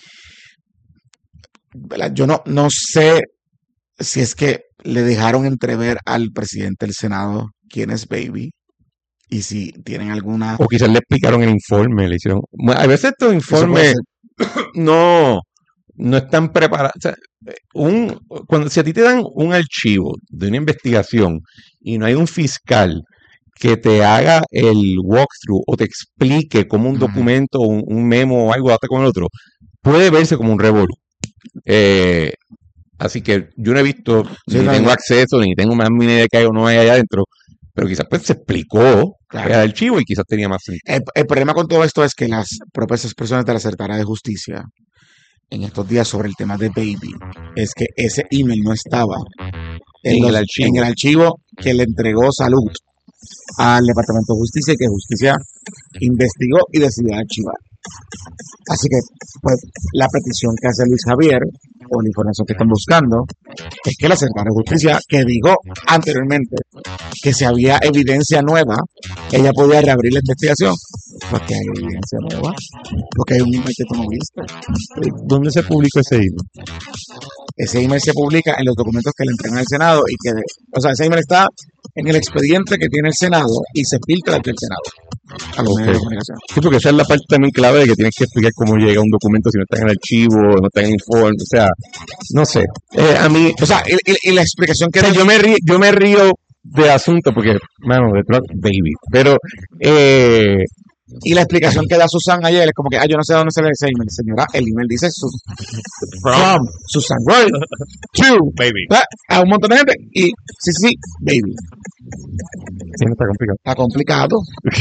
Speaker 3: Yo no, no sé si es que le dejaron entrever al presidente del Senado quién es Baby y si tienen alguna...
Speaker 1: O quizás le explicaron el informe, le hicieron... A veces estos informes no, no están preparados. O sea, un, cuando, si a ti te dan un archivo de una investigación y no hay un fiscal que te haga el walkthrough o te explique cómo un uh-huh. documento, un, un memo o algo hasta con el otro, puede verse como un revolú. Eh... Así que yo no he visto, sí, ni no, tengo no. acceso, ni tengo más idea de que hay o no hay allá adentro, pero quizás pues se explicó claro. el archivo y quizás tenía más sentido.
Speaker 3: El, el problema con todo esto es que las propias expresiones de la Secretaría de Justicia en estos días sobre el tema de Baby es que ese email no estaba en, en, los, el, archivo. en el archivo que le entregó Salud al Departamento de Justicia y que Justicia investigó y decidió archivar. Así que pues la petición que hace Luis Javier o la información que están buscando es que la Secretaría de Justicia, que dijo anteriormente que si había evidencia nueva ella podía reabrir la investigación, porque hay evidencia nueva, porque hay un email que tú no viste.
Speaker 1: ¿Dónde se publicó ese email?
Speaker 3: Ese email se publica en los documentos que le entregan al Senado y que, o sea, ese email está en el expediente que tiene el Senado y se filtra del Senado a los
Speaker 1: okay.
Speaker 3: medios de comunicación.
Speaker 1: Sí, porque esa es la parte también clave de que tienes que explicar cómo llega un documento si no está en el archivo, no está en el informe, o sea, no sé. Eh, a mí,
Speaker 3: o sea, y, y, y la explicación que...
Speaker 1: O sea, yo me río, yo me río de asunto porque, mano, detrás, baby, pero... Eh,
Speaker 3: y la explicación que da Susan ayer es como que, ah, yo no sé dónde sale ese email, señora, el email dice Sus, from, from Susan Roy to
Speaker 2: Baby.
Speaker 3: A un montón de gente y sí, sí, Baby.
Speaker 1: Sí, está complicado.
Speaker 3: Está complicado.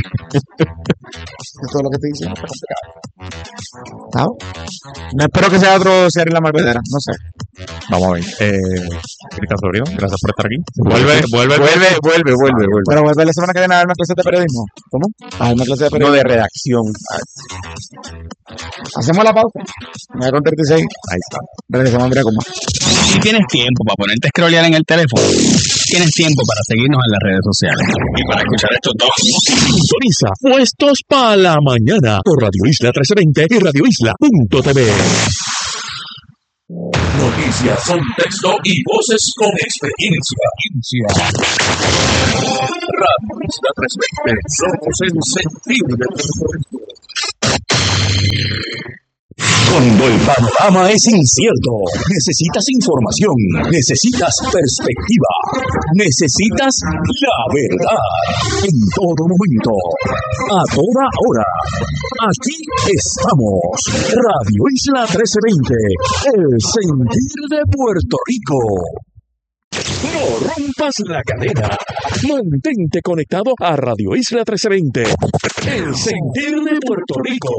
Speaker 3: Todo lo que estoy diciendo está complicado. ¿No? No espero que sea otro Cierre la Malvedera, no sé.
Speaker 2: Vamos a ver. Eh, Cristian Sobrino, gracias por estar aquí. Vuelve, vuelve, vuelve, vuelve, vuelve, vuelve.
Speaker 3: Pero vuelve la semana que viene a dar una clase de periodismo. ¿Cómo? A dar una clase de periodismo.
Speaker 1: No, de redacción.
Speaker 3: Hacemos la pausa. nueve con treinta y seis.
Speaker 1: Ahí está.
Speaker 3: Regresamos a Andrea con más.
Speaker 4: Si tienes tiempo para ponerte a scrollear en el teléfono, tienes tiempo para seguirnos en las redes sociales y para escuchar estos dos.
Speaker 5: Sintoniza Puestos para la Mañana por Radio Isla trece veinte y radio isla punto t v. Noticias, contexto y voces con experiencia. Radio Isla trece veinte, somos el sentir de Puerto Rico. Cuando el panorama es incierto, necesitas información, necesitas perspectiva, necesitas la verdad en todo momento, a toda hora. Aquí estamos, Radio Isla trece veinte, el sentir de Puerto Rico. No rompas la cadena. Mantente conectado a Radio Isla trece veinte, el sentir de Puerto Rico.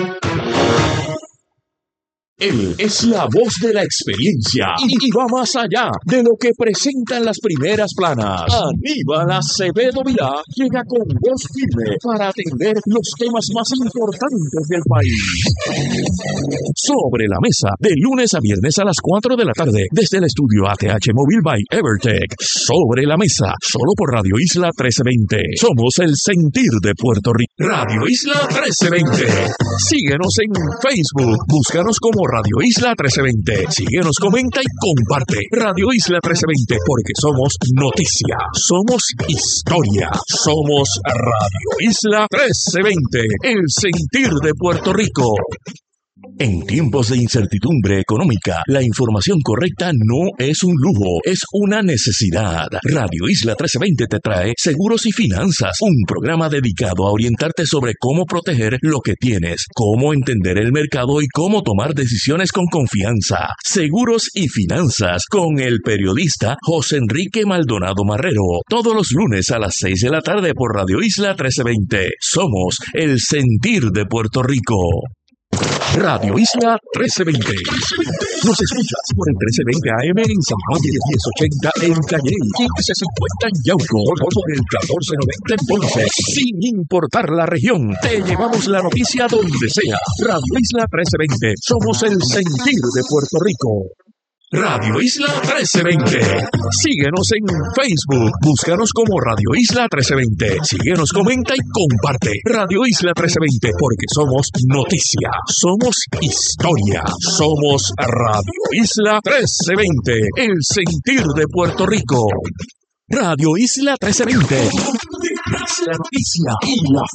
Speaker 5: Él es la voz de la experiencia y va más allá de lo que presentan las primeras planas. Aníbal Acevedo Vilá llega con voz firme para atender los temas más importantes del país. Sobre la mesa, de lunes a viernes a las cuatro de la tarde, desde el estudio A T H Móvil by Evertech. Sobre la mesa, solo por Radio Isla trece veinte. Somos el sentir de Puerto Rico. Radio Isla trece veinte. Síguenos en Facebook. Búscanos como Radio Isla trece veinte. Síguenos, comenta y comparte. Radio Isla trece veinte, porque somos noticia, somos historia, somos Radio Isla trece veinte, el sentir de Puerto Rico. En tiempos de incertidumbre económica, la información correcta no es un lujo, es una necesidad. Radio Isla trece veinte te trae Seguros y Finanzas, un programa dedicado a orientarte sobre cómo proteger lo que tienes, cómo entender el mercado y cómo tomar decisiones con confianza. Seguros y Finanzas, con el periodista José Enrique Maldonado Marrero, todos los lunes a las seis de la tarde por Radio Isla trece veinte. Somos el sentir de Puerto Rico. Radio Isla trece veinte. Nos escuchas por el trece veinte A M en San Juan y el diez ochenta en Calle, quince cincuenta en Yauco, por el catorce noventa en Ponce. Sin importar la región, te llevamos la noticia donde sea. Radio Isla trece veinte. Somos el sentir de Puerto Rico. Radio Isla trece veinte. Síguenos en Facebook. Búscanos como Radio Isla trece veinte. Síguenos, comenta y comparte. Radio Isla trece veinte, porque somos noticia, somos historia, somos Radio Isla trece veinte, el sentir de Puerto Rico. Radio Isla trece veinte. La noticia y la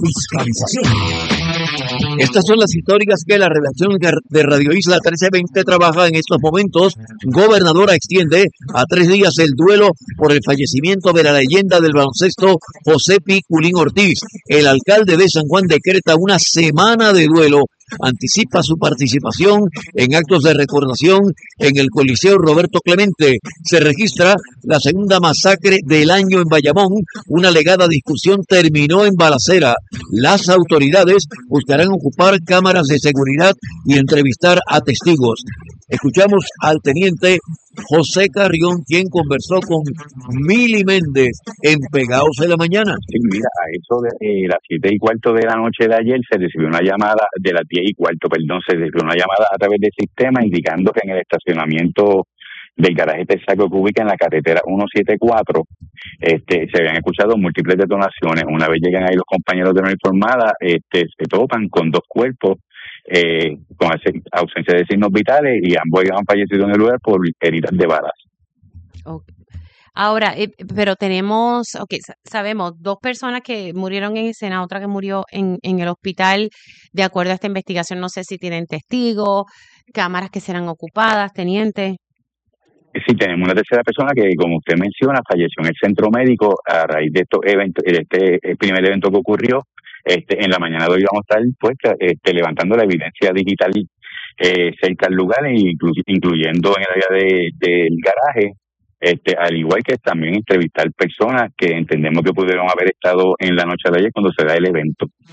Speaker 5: fiscalización.
Speaker 11: Estas son las históricas que la redacción de Radio Isla trece veinte trabaja en estos momentos. Gobernadora extiende a tres días el duelo por el fallecimiento de la leyenda del baloncesto José Piculín Ortiz. El alcalde de San Juan decreta una semana de duelo. Anticipa su participación en actos de recordación en el Coliseo Roberto Clemente. Se registra la segunda masacre del año en Bayamón. Una alegada discusión terminó en balacera. Las autoridades buscarán ocupar cámaras de seguridad y entrevistar a testigos. Escuchamos al teniente José Carrión, quien conversó con Mili Méndez en Pegaos de la Mañana.
Speaker 12: Sí, mira, a eso de eh, las siete y cuarto de la noche de ayer se recibió una llamada, de las diez y cuarto, perdón, se recibió una llamada a través del sistema indicando que en el estacionamiento del garaje Texaco que ubica en la carretera ciento setenta y cuatro, este, se habían escuchado múltiples detonaciones. Una vez llegan ahí los compañeros de la uniformada, este, se topan con dos cuerpos eh, con ausencia de signos vitales y ambos han fallecido en el lugar por heridas de balas.
Speaker 9: Okay. Ahora, eh, pero tenemos, ok, sabemos dos personas que murieron en escena, otra que murió en, en el hospital. De acuerdo a esta investigación, no sé si tienen testigos, cámaras que serán ocupadas, teniente.
Speaker 12: Sí, tenemos una tercera persona que, como usted menciona, falleció en el centro médico a raíz de estos eventos, este el primer evento que ocurrió. Este, en la mañana de hoy vamos a estar pues, este, levantando la evidencia digital eh, cerca al lugar, inclu incluyendo en el área de, del garaje, este, al igual que también entrevistar personas que entendemos que pudieron haber estado en la noche de ayer cuando se da el evento.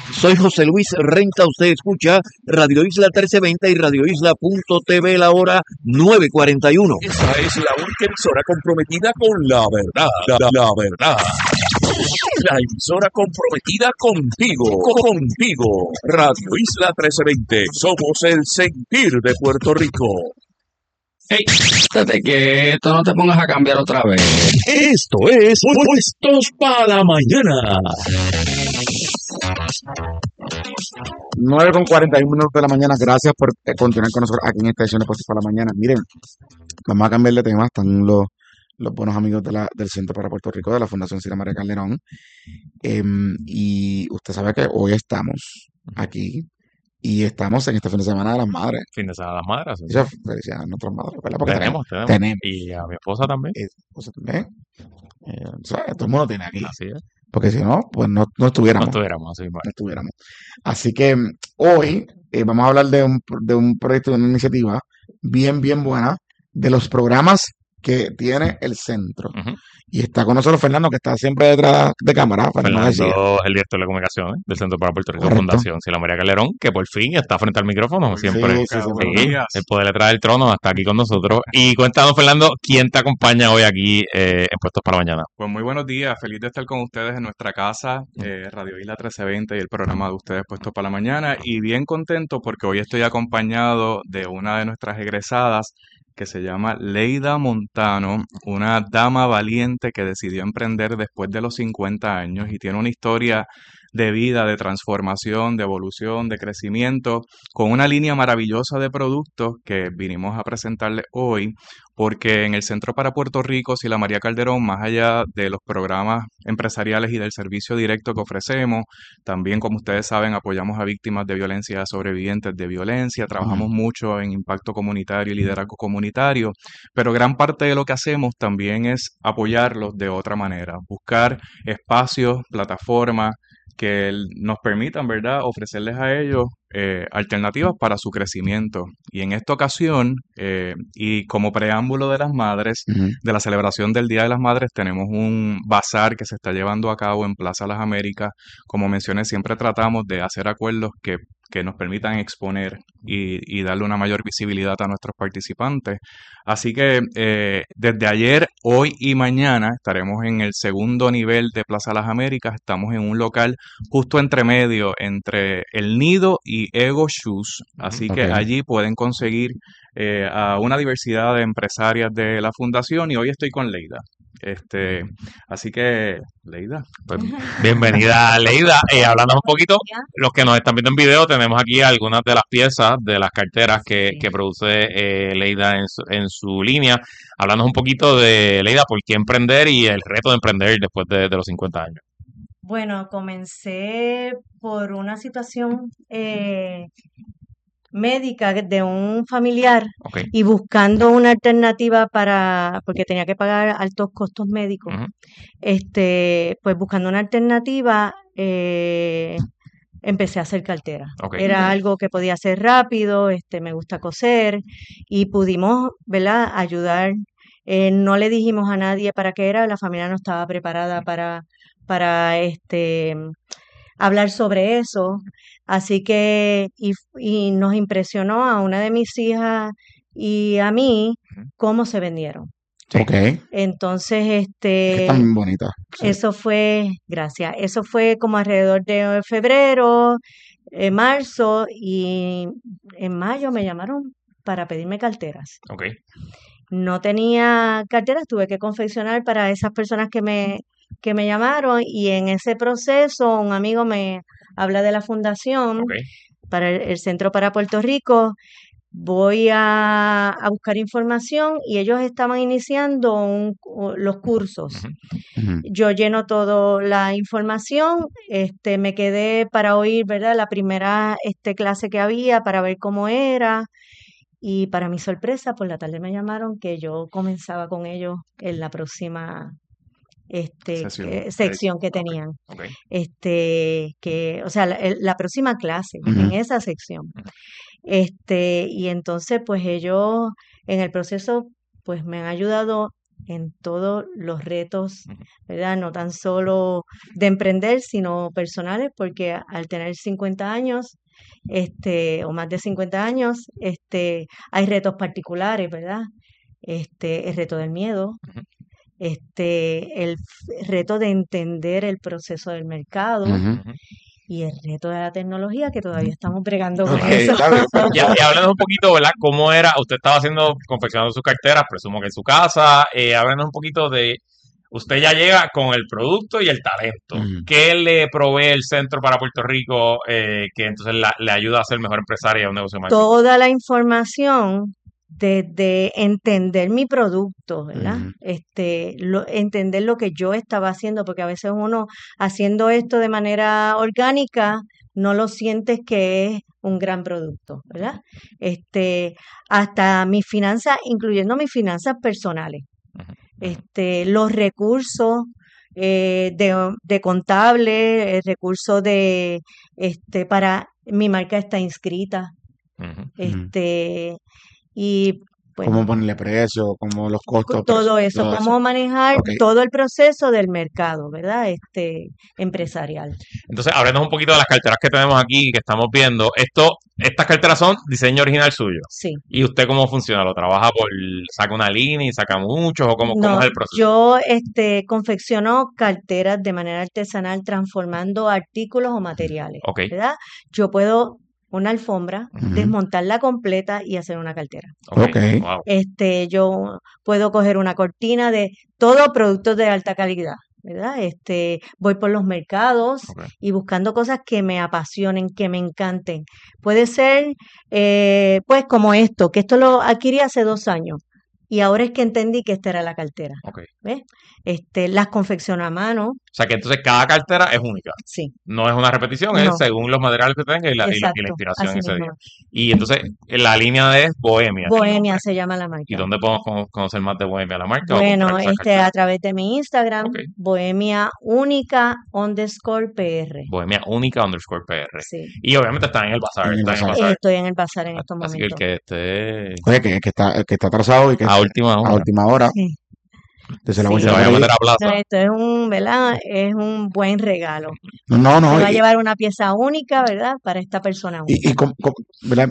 Speaker 11: Soy José Luis Renta, usted escucha Radio Isla trece veinte y radio isla punto t v, la hora nueve cuarenta y uno.
Speaker 5: Esa es la única emisora comprometida con la verdad, la, la verdad. La emisora comprometida contigo, contigo. Radio Isla trece veinte, somos el sentir de Puerto Rico.
Speaker 4: Hey, desde que esto no te pongas a cambiar otra vez.
Speaker 5: Esto es Puestos para la Mañana.
Speaker 3: nueve con cuarenta y uno minutos de la mañana. Gracias por eh, continuar con nosotros aquí en esta edición de Puestos para la Mañana. Miren, vamos a cambiar de tema. Están los, los buenos amigos de la, del Centro para Puerto Rico, de la Fundación Sila María Calderón. Eh, y usted sabe que hoy estamos aquí y estamos en este fin de semana de las madres.
Speaker 2: Fin de semana de las madres.
Speaker 3: Esa felicidad a nuestras madres, ¿verdad? Porque
Speaker 2: tenemos, tenemos,
Speaker 3: tenemos.
Speaker 2: Y a mi esposa también.
Speaker 3: Eh, esposa también. Eh, o sea, todo el mundo tiene aquí.
Speaker 2: Así es.
Speaker 3: Porque si no, pues no, no estuviéramos.
Speaker 2: No estuviéramos, así
Speaker 3: no estuviéramos. Así que hoy eh, vamos a hablar de un, de un proyecto, de una iniciativa bien, bien buena, de los programas que tiene el centro. Uh-huh. Y está con nosotros Fernando, que está siempre detrás de cámara.
Speaker 2: Fernando, Fernando el director de comunicaciones del Centro para Puerto Rico, Correcto. Fundación Sila María Calderón, que por fin está frente al micrófono. Siempre
Speaker 3: sí, sí, sí,
Speaker 2: sí, el poder detrás del trono está aquí con nosotros. Y cuéntanos, Fernando, ¿quién te acompaña hoy aquí eh, en Puestos para Mañana?
Speaker 13: Pues muy buenos días, feliz de estar con ustedes en nuestra casa, eh, Radio Isla trece veinte y el programa de ustedes Puestos para la Mañana. Y bien contento porque hoy estoy acompañado de una de nuestras egresadas, que se llama Leida Montano, una dama valiente que decidió emprender después de los cincuenta años y tiene una historia de vida, de transformación, de evolución, de crecimiento, con una línea maravillosa de productos que vinimos a presentarles hoy, porque en el Centro para Puerto Rico, Sila María Calderón, más allá de los programas empresariales y del servicio directo que ofrecemos, también, como ustedes saben, apoyamos a víctimas de violencia, sobrevivientes de violencia, trabajamos mucho en impacto comunitario y liderazgo comunitario, pero gran parte de lo que hacemos también es apoyarlos de otra manera, buscar espacios, plataformas, que nos permitan, ¿verdad?, ofrecerles a ellos eh, alternativas para su crecimiento. Y en esta ocasión, eh, y como preámbulo de las madres, uh-huh. de la celebración del Día de las Madres, tenemos un bazar que se está llevando a cabo en Plaza Las Américas. Como mencioné, siempre tratamos de hacer acuerdos que que nos permitan exponer y, y darle una mayor visibilidad a nuestros participantes. Así que eh, desde ayer, hoy y mañana estaremos en el segundo nivel de Plaza Las Américas. Estamos en un local justo entre medio, entre El Nido y Ego Shoes. Así okay. que allí pueden conseguir eh, a una diversidad de empresarias de la fundación y hoy estoy con Leida. Este, así que, Leida.
Speaker 2: Pues, bienvenida, Leida. Eh, hablando un poquito, los que nos están viendo en video, tenemos aquí algunas de las piezas de las carteras que, sí. que produce eh, Leida en su, en su línea. Hablando un poquito de, Leida, por qué emprender y el reto de emprender después de, de los cincuenta años.
Speaker 14: Bueno, comencé por una situación eh, médica de un familiar okay. y buscando una alternativa para, porque tenía que pagar altos costos médicos, uh-huh. este, pues buscando una alternativa, eh, empecé a hacer cartera. Okay. Era okay. algo que podía hacer rápido, este, me gusta coser y pudimos, ¿verdad?, ayudar. Eh, no le dijimos a nadie para qué era, la familia no estaba preparada para, para este hablar sobre eso. Así que, y, y nos impresionó a una de mis hijas y a mí cómo se vendieron.
Speaker 3: Ok.
Speaker 14: Entonces, este...
Speaker 3: Están bonitas.
Speaker 14: Sí. Eso fue, gracias, eso fue como alrededor de febrero, eh, marzo, y en mayo me llamaron para pedirme carteras.
Speaker 2: Ok.
Speaker 14: No tenía carteras, tuve que confeccionar para esas personas que me, que me llamaron, y en ese proceso un amigo me habla de la fundación okay. para el, el Centro para Puerto Rico. Voy a, a buscar información y ellos estaban iniciando un, los cursos. Uh-huh. Uh-huh. Yo lleno toda la información, este, me quedé para oír, ¿verdad?, la primera este, clase que había para ver cómo era. Y para mi sorpresa, por la tarde me llamaron que yo comenzaba con ellos en la próxima este sección, que, sección que tenían. Okay. Este, que, o sea, la, la próxima clase, uh-huh. en esa sección. Uh-huh. Este, y entonces, pues ellos en el proceso, pues me han ayudado en todos los retos, ¿verdad? No tan solo de emprender, sino personales, porque al tener cincuenta años, este, o más de cincuenta años, este, hay retos particulares, ¿verdad? Este, el reto del miedo, este, el reto de entender el proceso del mercado, uh-huh. y el reto de la tecnología, que todavía estamos bregando con okay, eso.
Speaker 2: Y, y háblanos un poquito, ¿verdad? ¿Cómo era? Usted estaba haciendo, confeccionando sus carteras, presumo que en su casa. Eh, háblanos un poquito de, usted ya llega con el producto y el talento. Uh-huh. ¿Qué le provee el centro para Puerto Rico eh, que entonces la, le ayuda a ser mejor empresaria y un negocio más?
Speaker 14: Toda la información desde entender mi producto, ¿verdad? Uh-huh. Este, lo, entender lo que yo estaba haciendo, porque a veces uno haciendo esto de manera orgánica no lo sientes que es un gran producto, ¿verdad? Este, hasta mis finanzas, incluyendo mis finanzas personales, uh-huh. este, los recursos eh, de, de contable, el recurso de, este, para mi marca está inscrita, uh-huh. este. Y bueno,
Speaker 3: cómo ponerle precio, cómo los costos.
Speaker 14: Todo eso, todo cómo eso. manejar okay. todo el proceso del mercado, ¿verdad? Este empresarial.
Speaker 2: Entonces, háblenos un poquito de las carteras que tenemos aquí, que estamos viendo. Esto, estas carteras son diseño original suyo.
Speaker 14: Sí.
Speaker 2: ¿Y usted cómo funciona? ¿Lo trabaja por, saca una línea y saca muchos o cómo, no, cómo es el proceso?
Speaker 14: Yo este, confecciono carteras de manera artesanal transformando artículos o materiales, okay. ¿verdad? Yo puedo una alfombra, uh-huh. desmontarla completa y hacer una cartera.
Speaker 3: Okay.
Speaker 2: Wow.
Speaker 14: Este, yo puedo coger una cortina de todo productos de alta calidad, ¿verdad? Este, voy por los mercados okay. y buscando cosas que me apasionen, que me encanten. Puede ser, eh, pues, como esto, que esto lo adquirí hace dos años. Y ahora es que entendí que esta era la cartera.
Speaker 2: Okay.
Speaker 14: ¿Ves? Este, las confecciono a mano.
Speaker 2: O sea que entonces cada cartera es única.
Speaker 14: Sí.
Speaker 2: No es una repetición, no. es según los materiales que tenga y la, y la, y la inspiración ese día. Y entonces la línea es Bohemia.
Speaker 14: Bohemia se llama la marca.
Speaker 2: ¿Y dónde podemos conocer más de Bohemia, la marca?
Speaker 14: Bueno, este a través de mi Instagram, okay. Bohemia Única underscore P R.
Speaker 2: Bohemia Única underscore P R.
Speaker 14: Sí.
Speaker 2: Y obviamente está en el bazar.
Speaker 3: En el
Speaker 2: está
Speaker 3: bazar.
Speaker 2: En el bazar.
Speaker 14: Estoy en el bazar en estos
Speaker 2: Así
Speaker 14: momentos.
Speaker 2: Así que el que esté...
Speaker 3: Oye, que, que, está, que está atrasado y que...
Speaker 2: A última hora.
Speaker 3: A última hora.
Speaker 14: Sí.
Speaker 3: Entonces la
Speaker 14: sí,
Speaker 3: voy
Speaker 2: se
Speaker 3: a
Speaker 2: vaya a meter a plaza.
Speaker 14: No, esto es un, ¿verdad? Es un buen regalo.
Speaker 3: No, no.
Speaker 14: Se va
Speaker 3: y,
Speaker 14: a llevar una pieza única, ¿verdad? Para esta persona única.
Speaker 3: Y, y com, com, ¿verdad?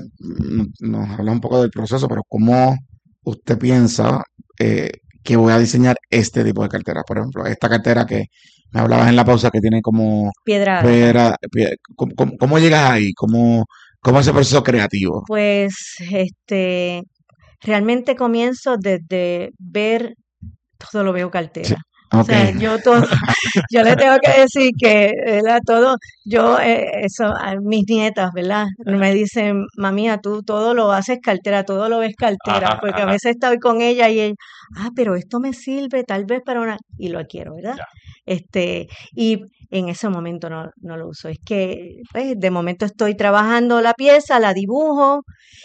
Speaker 3: Nos habla un poco del proceso, pero ¿cómo usted piensa eh, que voy a diseñar este tipo de cartera? Por ejemplo, esta cartera que me hablabas en la pausa que tiene como...
Speaker 14: Piedra.
Speaker 3: piedra, piedra ¿cómo, cómo, ¿Cómo llegas ahí? ¿Cómo, cómo es ese proceso creativo?
Speaker 14: Pues, este... realmente comienzo desde ver, todo lo veo cartera. Sí. Okay. O sea, yo todo, yo le tengo que decir que, ¿verdad? Todo, yo, eh, eso, a mis nietas, ¿verdad? Me dicen, mamía, tú todo lo haces cartera, todo lo ves cartera, ajá, porque ajá. a veces estoy con ella y ella, ah, pero esto me sirve tal vez para una, y lo adquiero, ¿verdad? Ya. Este, y en ese momento no, no lo uso, es que, pues, de momento estoy trabajando la pieza, la dibujo,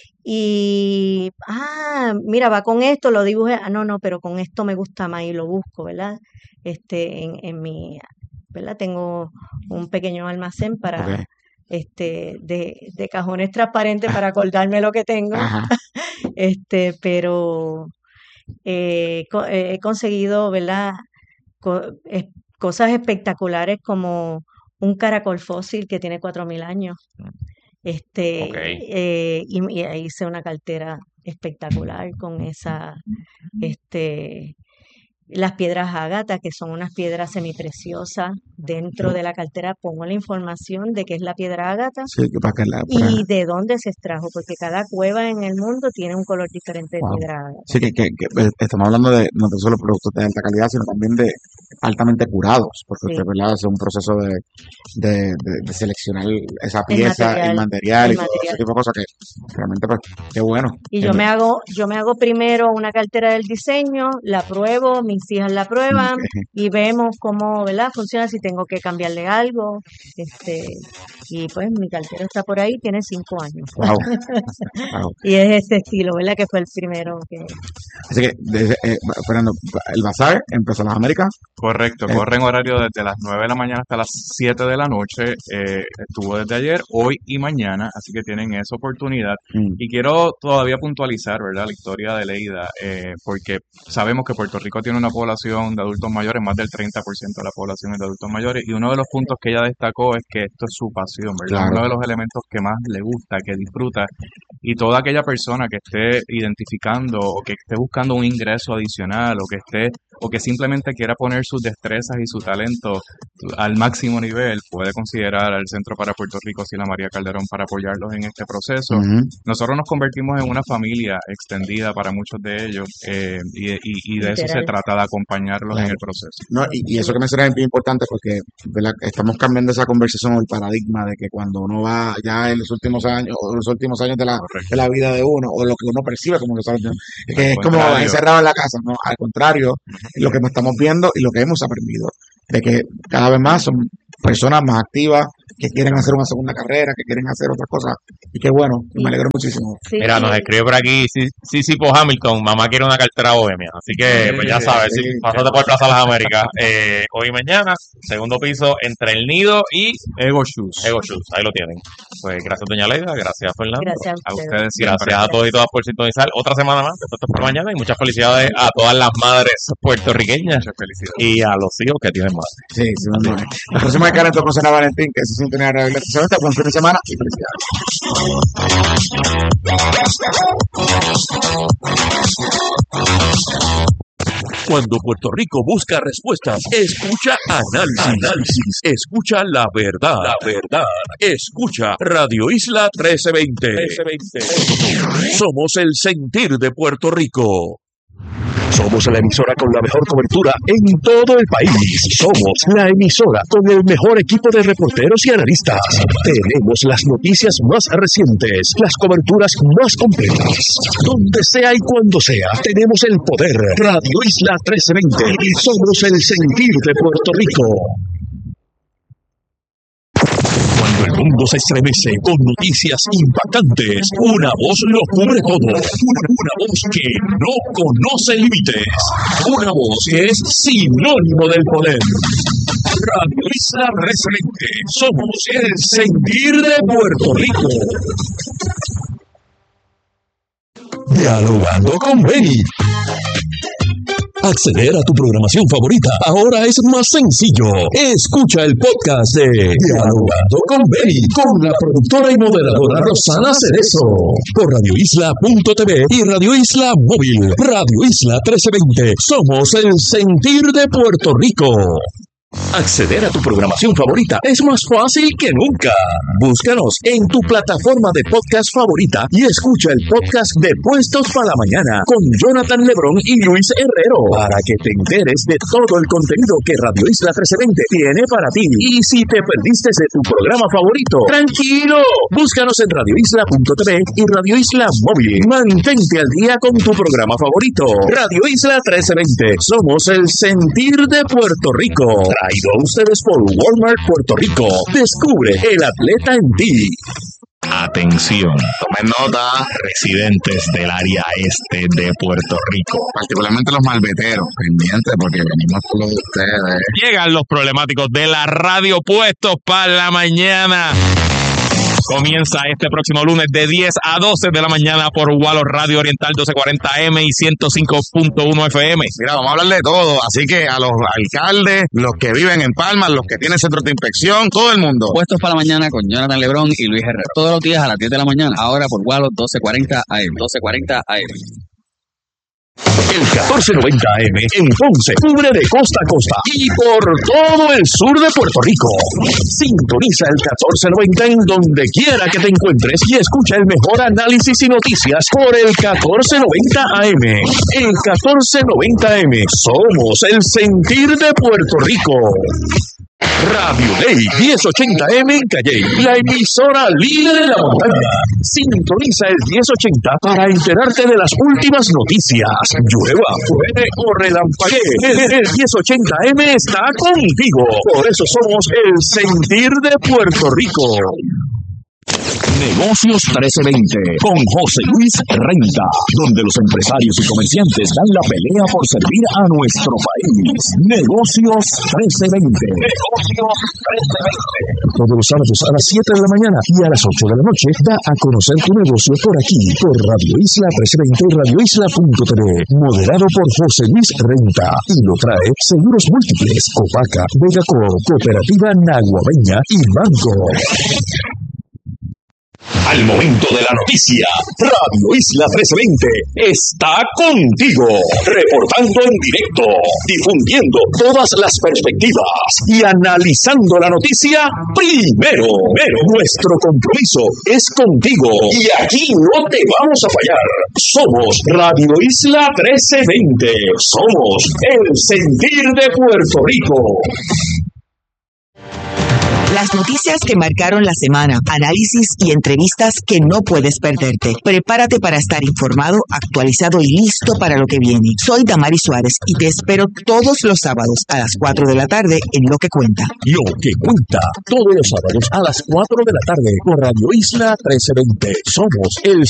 Speaker 14: y, ah, mira, va con esto, lo dibujé, ah, no, no, pero con esto me gusta más y lo busco, ¿verdad? Este, en, en mi, ¿verdad? Tengo un pequeño almacén para, okay. este, de, de cajones transparentes para acordarme lo que tengo, este, pero eh, co- eh, he conseguido, ¿verdad? Co- es- cosas espectaculares como un caracol fósil que tiene cuatro mil años. Este,
Speaker 2: okay.
Speaker 14: eh, y, y hice una cartera espectacular con esa, este, las piedras ágata, que son unas piedras semipreciosas. Dentro de la cartera pongo la información de qué es la piedra ágata
Speaker 3: sí, para que la,
Speaker 14: para... y de dónde se extrajo, porque cada cueva en el mundo tiene un color diferente de wow. piedra ágata.
Speaker 3: Sí, que, que, que estamos hablando de no solo productos de alta calidad, sino también de altamente curados, porque sí. usted, ¿verdad?, hace un proceso de, de, de, de seleccionar esa pieza, el material, el material el y todo material. Ese tipo de cosas que realmente, pues, qué bueno.
Speaker 14: Y yo me hago, yo me hago primero una cartera del diseño, la pruebo, mis exijan la prueba y vemos cómo, ¿verdad? Funciona, si tengo que cambiarle algo. este Y pues mi cartera está por ahí, tiene cinco años.
Speaker 3: Wow. Wow.
Speaker 14: Y es este estilo, ¿verdad? Que fue el primero que...
Speaker 3: Así que, desde, eh, Fernando, el bazar empezó en las Américas.
Speaker 13: Correcto,
Speaker 3: Eh,
Speaker 13: corre en horario desde las nueve de la mañana hasta las siete de la noche. Eh, estuvo desde ayer, hoy y mañana, así que tienen esa oportunidad.
Speaker 3: Mm.
Speaker 13: Y quiero todavía puntualizar, ¿verdad?, la historia de Leida, eh, porque sabemos que Puerto Rico tiene una población de adultos mayores, más del treinta por ciento de la población es de adultos mayores, y uno de los puntos que ella destacó es que esto es su pasión, ¿verdad?
Speaker 3: Claro.
Speaker 13: Uno de los elementos que más le gusta, que disfruta, y toda aquella persona que esté identificando o que esté buscando un ingreso adicional o que esté o que simplemente quiera poner sus destrezas y su talento al máximo nivel, puede considerar al Centro para Puerto Rico Sila María Calderón para apoyarlos en este proceso.
Speaker 3: Ujú.
Speaker 13: Nosotros nos convertimos en una familia extendida para muchos de ellos, eh, y, y- y de eso se
Speaker 3: Literal.
Speaker 13: trata, de acompañarlos en
Speaker 3: Claro.
Speaker 13: el proceso.
Speaker 3: No, y, y eso que mencionas es bien importante porque, ¿verdad?, estamos cambiando esa conversación o el paradigma de que cuando uno va ya en los últimos años o los últimos años de la, de la vida de uno o lo que uno percibe como los años, es que
Speaker 13: Al
Speaker 3: es como
Speaker 13: contrario.
Speaker 3: encerrado en la casa, no, al contrario, lo que estamos viendo y lo que hemos aprendido de que cada vez más son personas más activas que quieren hacer una segunda carrera, que quieren hacer otras cosas, y qué bueno, me alegro muchísimo.
Speaker 2: Mira, nos escribe por aquí Sisipo Hamilton, mamá quiere una cartera bohemia, así que pues ya sabes,
Speaker 3: Sí,
Speaker 2: sí,
Speaker 3: sí.
Speaker 2: pásate por Plaza Las Américas, eh, hoy y mañana, segundo piso, entre el Nido y
Speaker 13: Ego Shoes.
Speaker 2: Ego Shoes, ahí lo tienen. Pues gracias doña Leida, gracias Fernando,
Speaker 14: Gracias a
Speaker 13: A
Speaker 14: ustedes.
Speaker 13: ustedes siempre.
Speaker 2: gracias a todos y todas por sintonizar otra semana más de Puestos por la Mañana, y muchas felicidades a todas las madres puertorriqueñas
Speaker 13: Muchas felicidades.
Speaker 2: y a los hijos que tienen madres.
Speaker 3: Sí, sí, vamos a ver. La próxima vez que haré con San Valentín, que se sienten a revelar. Buen fin de semana y felicidades.
Speaker 5: Cuando Puerto Rico busca respuestas, escucha análisis. Análisis. Escucha la verdad. La verdad. Escucha Radio Isla trece veinte. Somos el sentir de Puerto Rico. Somos la emisora con la mejor cobertura en todo el país. Somos la emisora con el mejor equipo de reporteros y analistas. Tenemos las noticias más recientes, las coberturas más completas. Donde sea y cuando sea, tenemos el poder. Radio Isla trece veinte. Somos el sentir de Puerto Rico. Cuando el mundo se estremece con noticias impactantes, una voz lo cubre todo. Una, una voz que no conoce límites. Una voz que es sinónimo del poder. Radio Isla trece veinte. Somos el sentir de Puerto Rico. Dialogando con Benny. Acceder a tu programación favorita ahora es más sencillo. Escucha el podcast de Dialogando con Benny con la productora y moderadora Rosana Cerezo por radio isla punto t v y Radio Isla Móvil. Radio Isla trece veinte. Somos el sentir de Puerto Rico. Acceder a tu programación favorita es más fácil que nunca. Búscanos en tu plataforma de podcast favorita y escucha el podcast de Puestos para la Mañana con Jonathan Lebrón y Luis Herrero para que te enteres de todo el contenido que Radio Isla trece veinte tiene para ti. Y si te perdiste de tu programa favorito, tranquilo, búscanos en radio isla punto t v y Radio Isla Móvil. Mantente al día con tu programa favorito. Radio Isla trece veinte. Somos el sentir de Puerto Rico. Traído a ustedes por Walmart Puerto Rico. Descubre el atleta en ti.
Speaker 15: Atención, tomen nota, residentes del área este de Puerto Rico, particularmente los malveteros, pendientes porque venimos por lo de ustedes.
Speaker 2: Llegan los problemáticos de la radio Puestos para la Mañana. Comienza este próximo lunes de diez a doce de la mañana por Wallo Radio Oriental doce cuarenta A M y ciento cinco punto uno F M.
Speaker 15: Mira, vamos a hablar de todo, así que a los alcaldes, los que viven en Palmas, los que tienen centros de inspección, todo el mundo.
Speaker 4: Puestos para la Mañana con Jonathan Lebrón y Luis Herrera. Todos los días a las diez de la mañana, ahora por Wallo doce cuarenta A M. doce cuarenta A M.
Speaker 5: El catorce noventa A M en Ponce cubre de costa a costa y por todo el sur de Puerto Rico. Sintoniza el catorce noventa en donde quiera que te encuentres y escucha el mejor análisis y noticias por el catorce noventa A M. El catorce noventa A M. Somos el sentir de Puerto Rico. Radio Ley diez ochenta eme en Calle, la emisora líder en la montaña. Sintoniza el diez ochenta para enterarte de las últimas noticias. Llueva, truene o relampaguee, el diez ochenta eme está contigo. Por eso somos el sentir de Puerto Rico. Negocios trece veinte con José Luis Renta, donde los empresarios y comerciantes dan la pelea por servir a nuestro país. Negocios trece veinte. Negocios trece veinte. Todos los sábados a las siete de la mañana y a las ocho de la noche da a conocer tu negocio por aquí, por Radio Isla trece veinte y radio isla punto t v. Moderado por José Luis Renta y lo trae Seguros Múltiples, Copaca, Vegaco, Cooperativa Naguabeña y Banco. Al momento de la noticia, Radio Isla trece veinte está contigo, reportando en directo, difundiendo todas las perspectivas y analizando la noticia primero. Pero nuestro compromiso es contigo y aquí no te vamos a fallar. Somos Radio Isla trece veinte, somos el sentir de Puerto Rico.
Speaker 16: Las noticias que marcaron la semana, análisis y entrevistas que no puedes perderte. Prepárate para estar informado, actualizado y listo para lo que viene. Soy Damari Suárez y te espero todos los sábados a las cuatro de la tarde en Lo que Cuenta.
Speaker 5: Lo que Cuenta, todos los sábados a las cuatro de la tarde por Radio Isla trece veinte. Somos el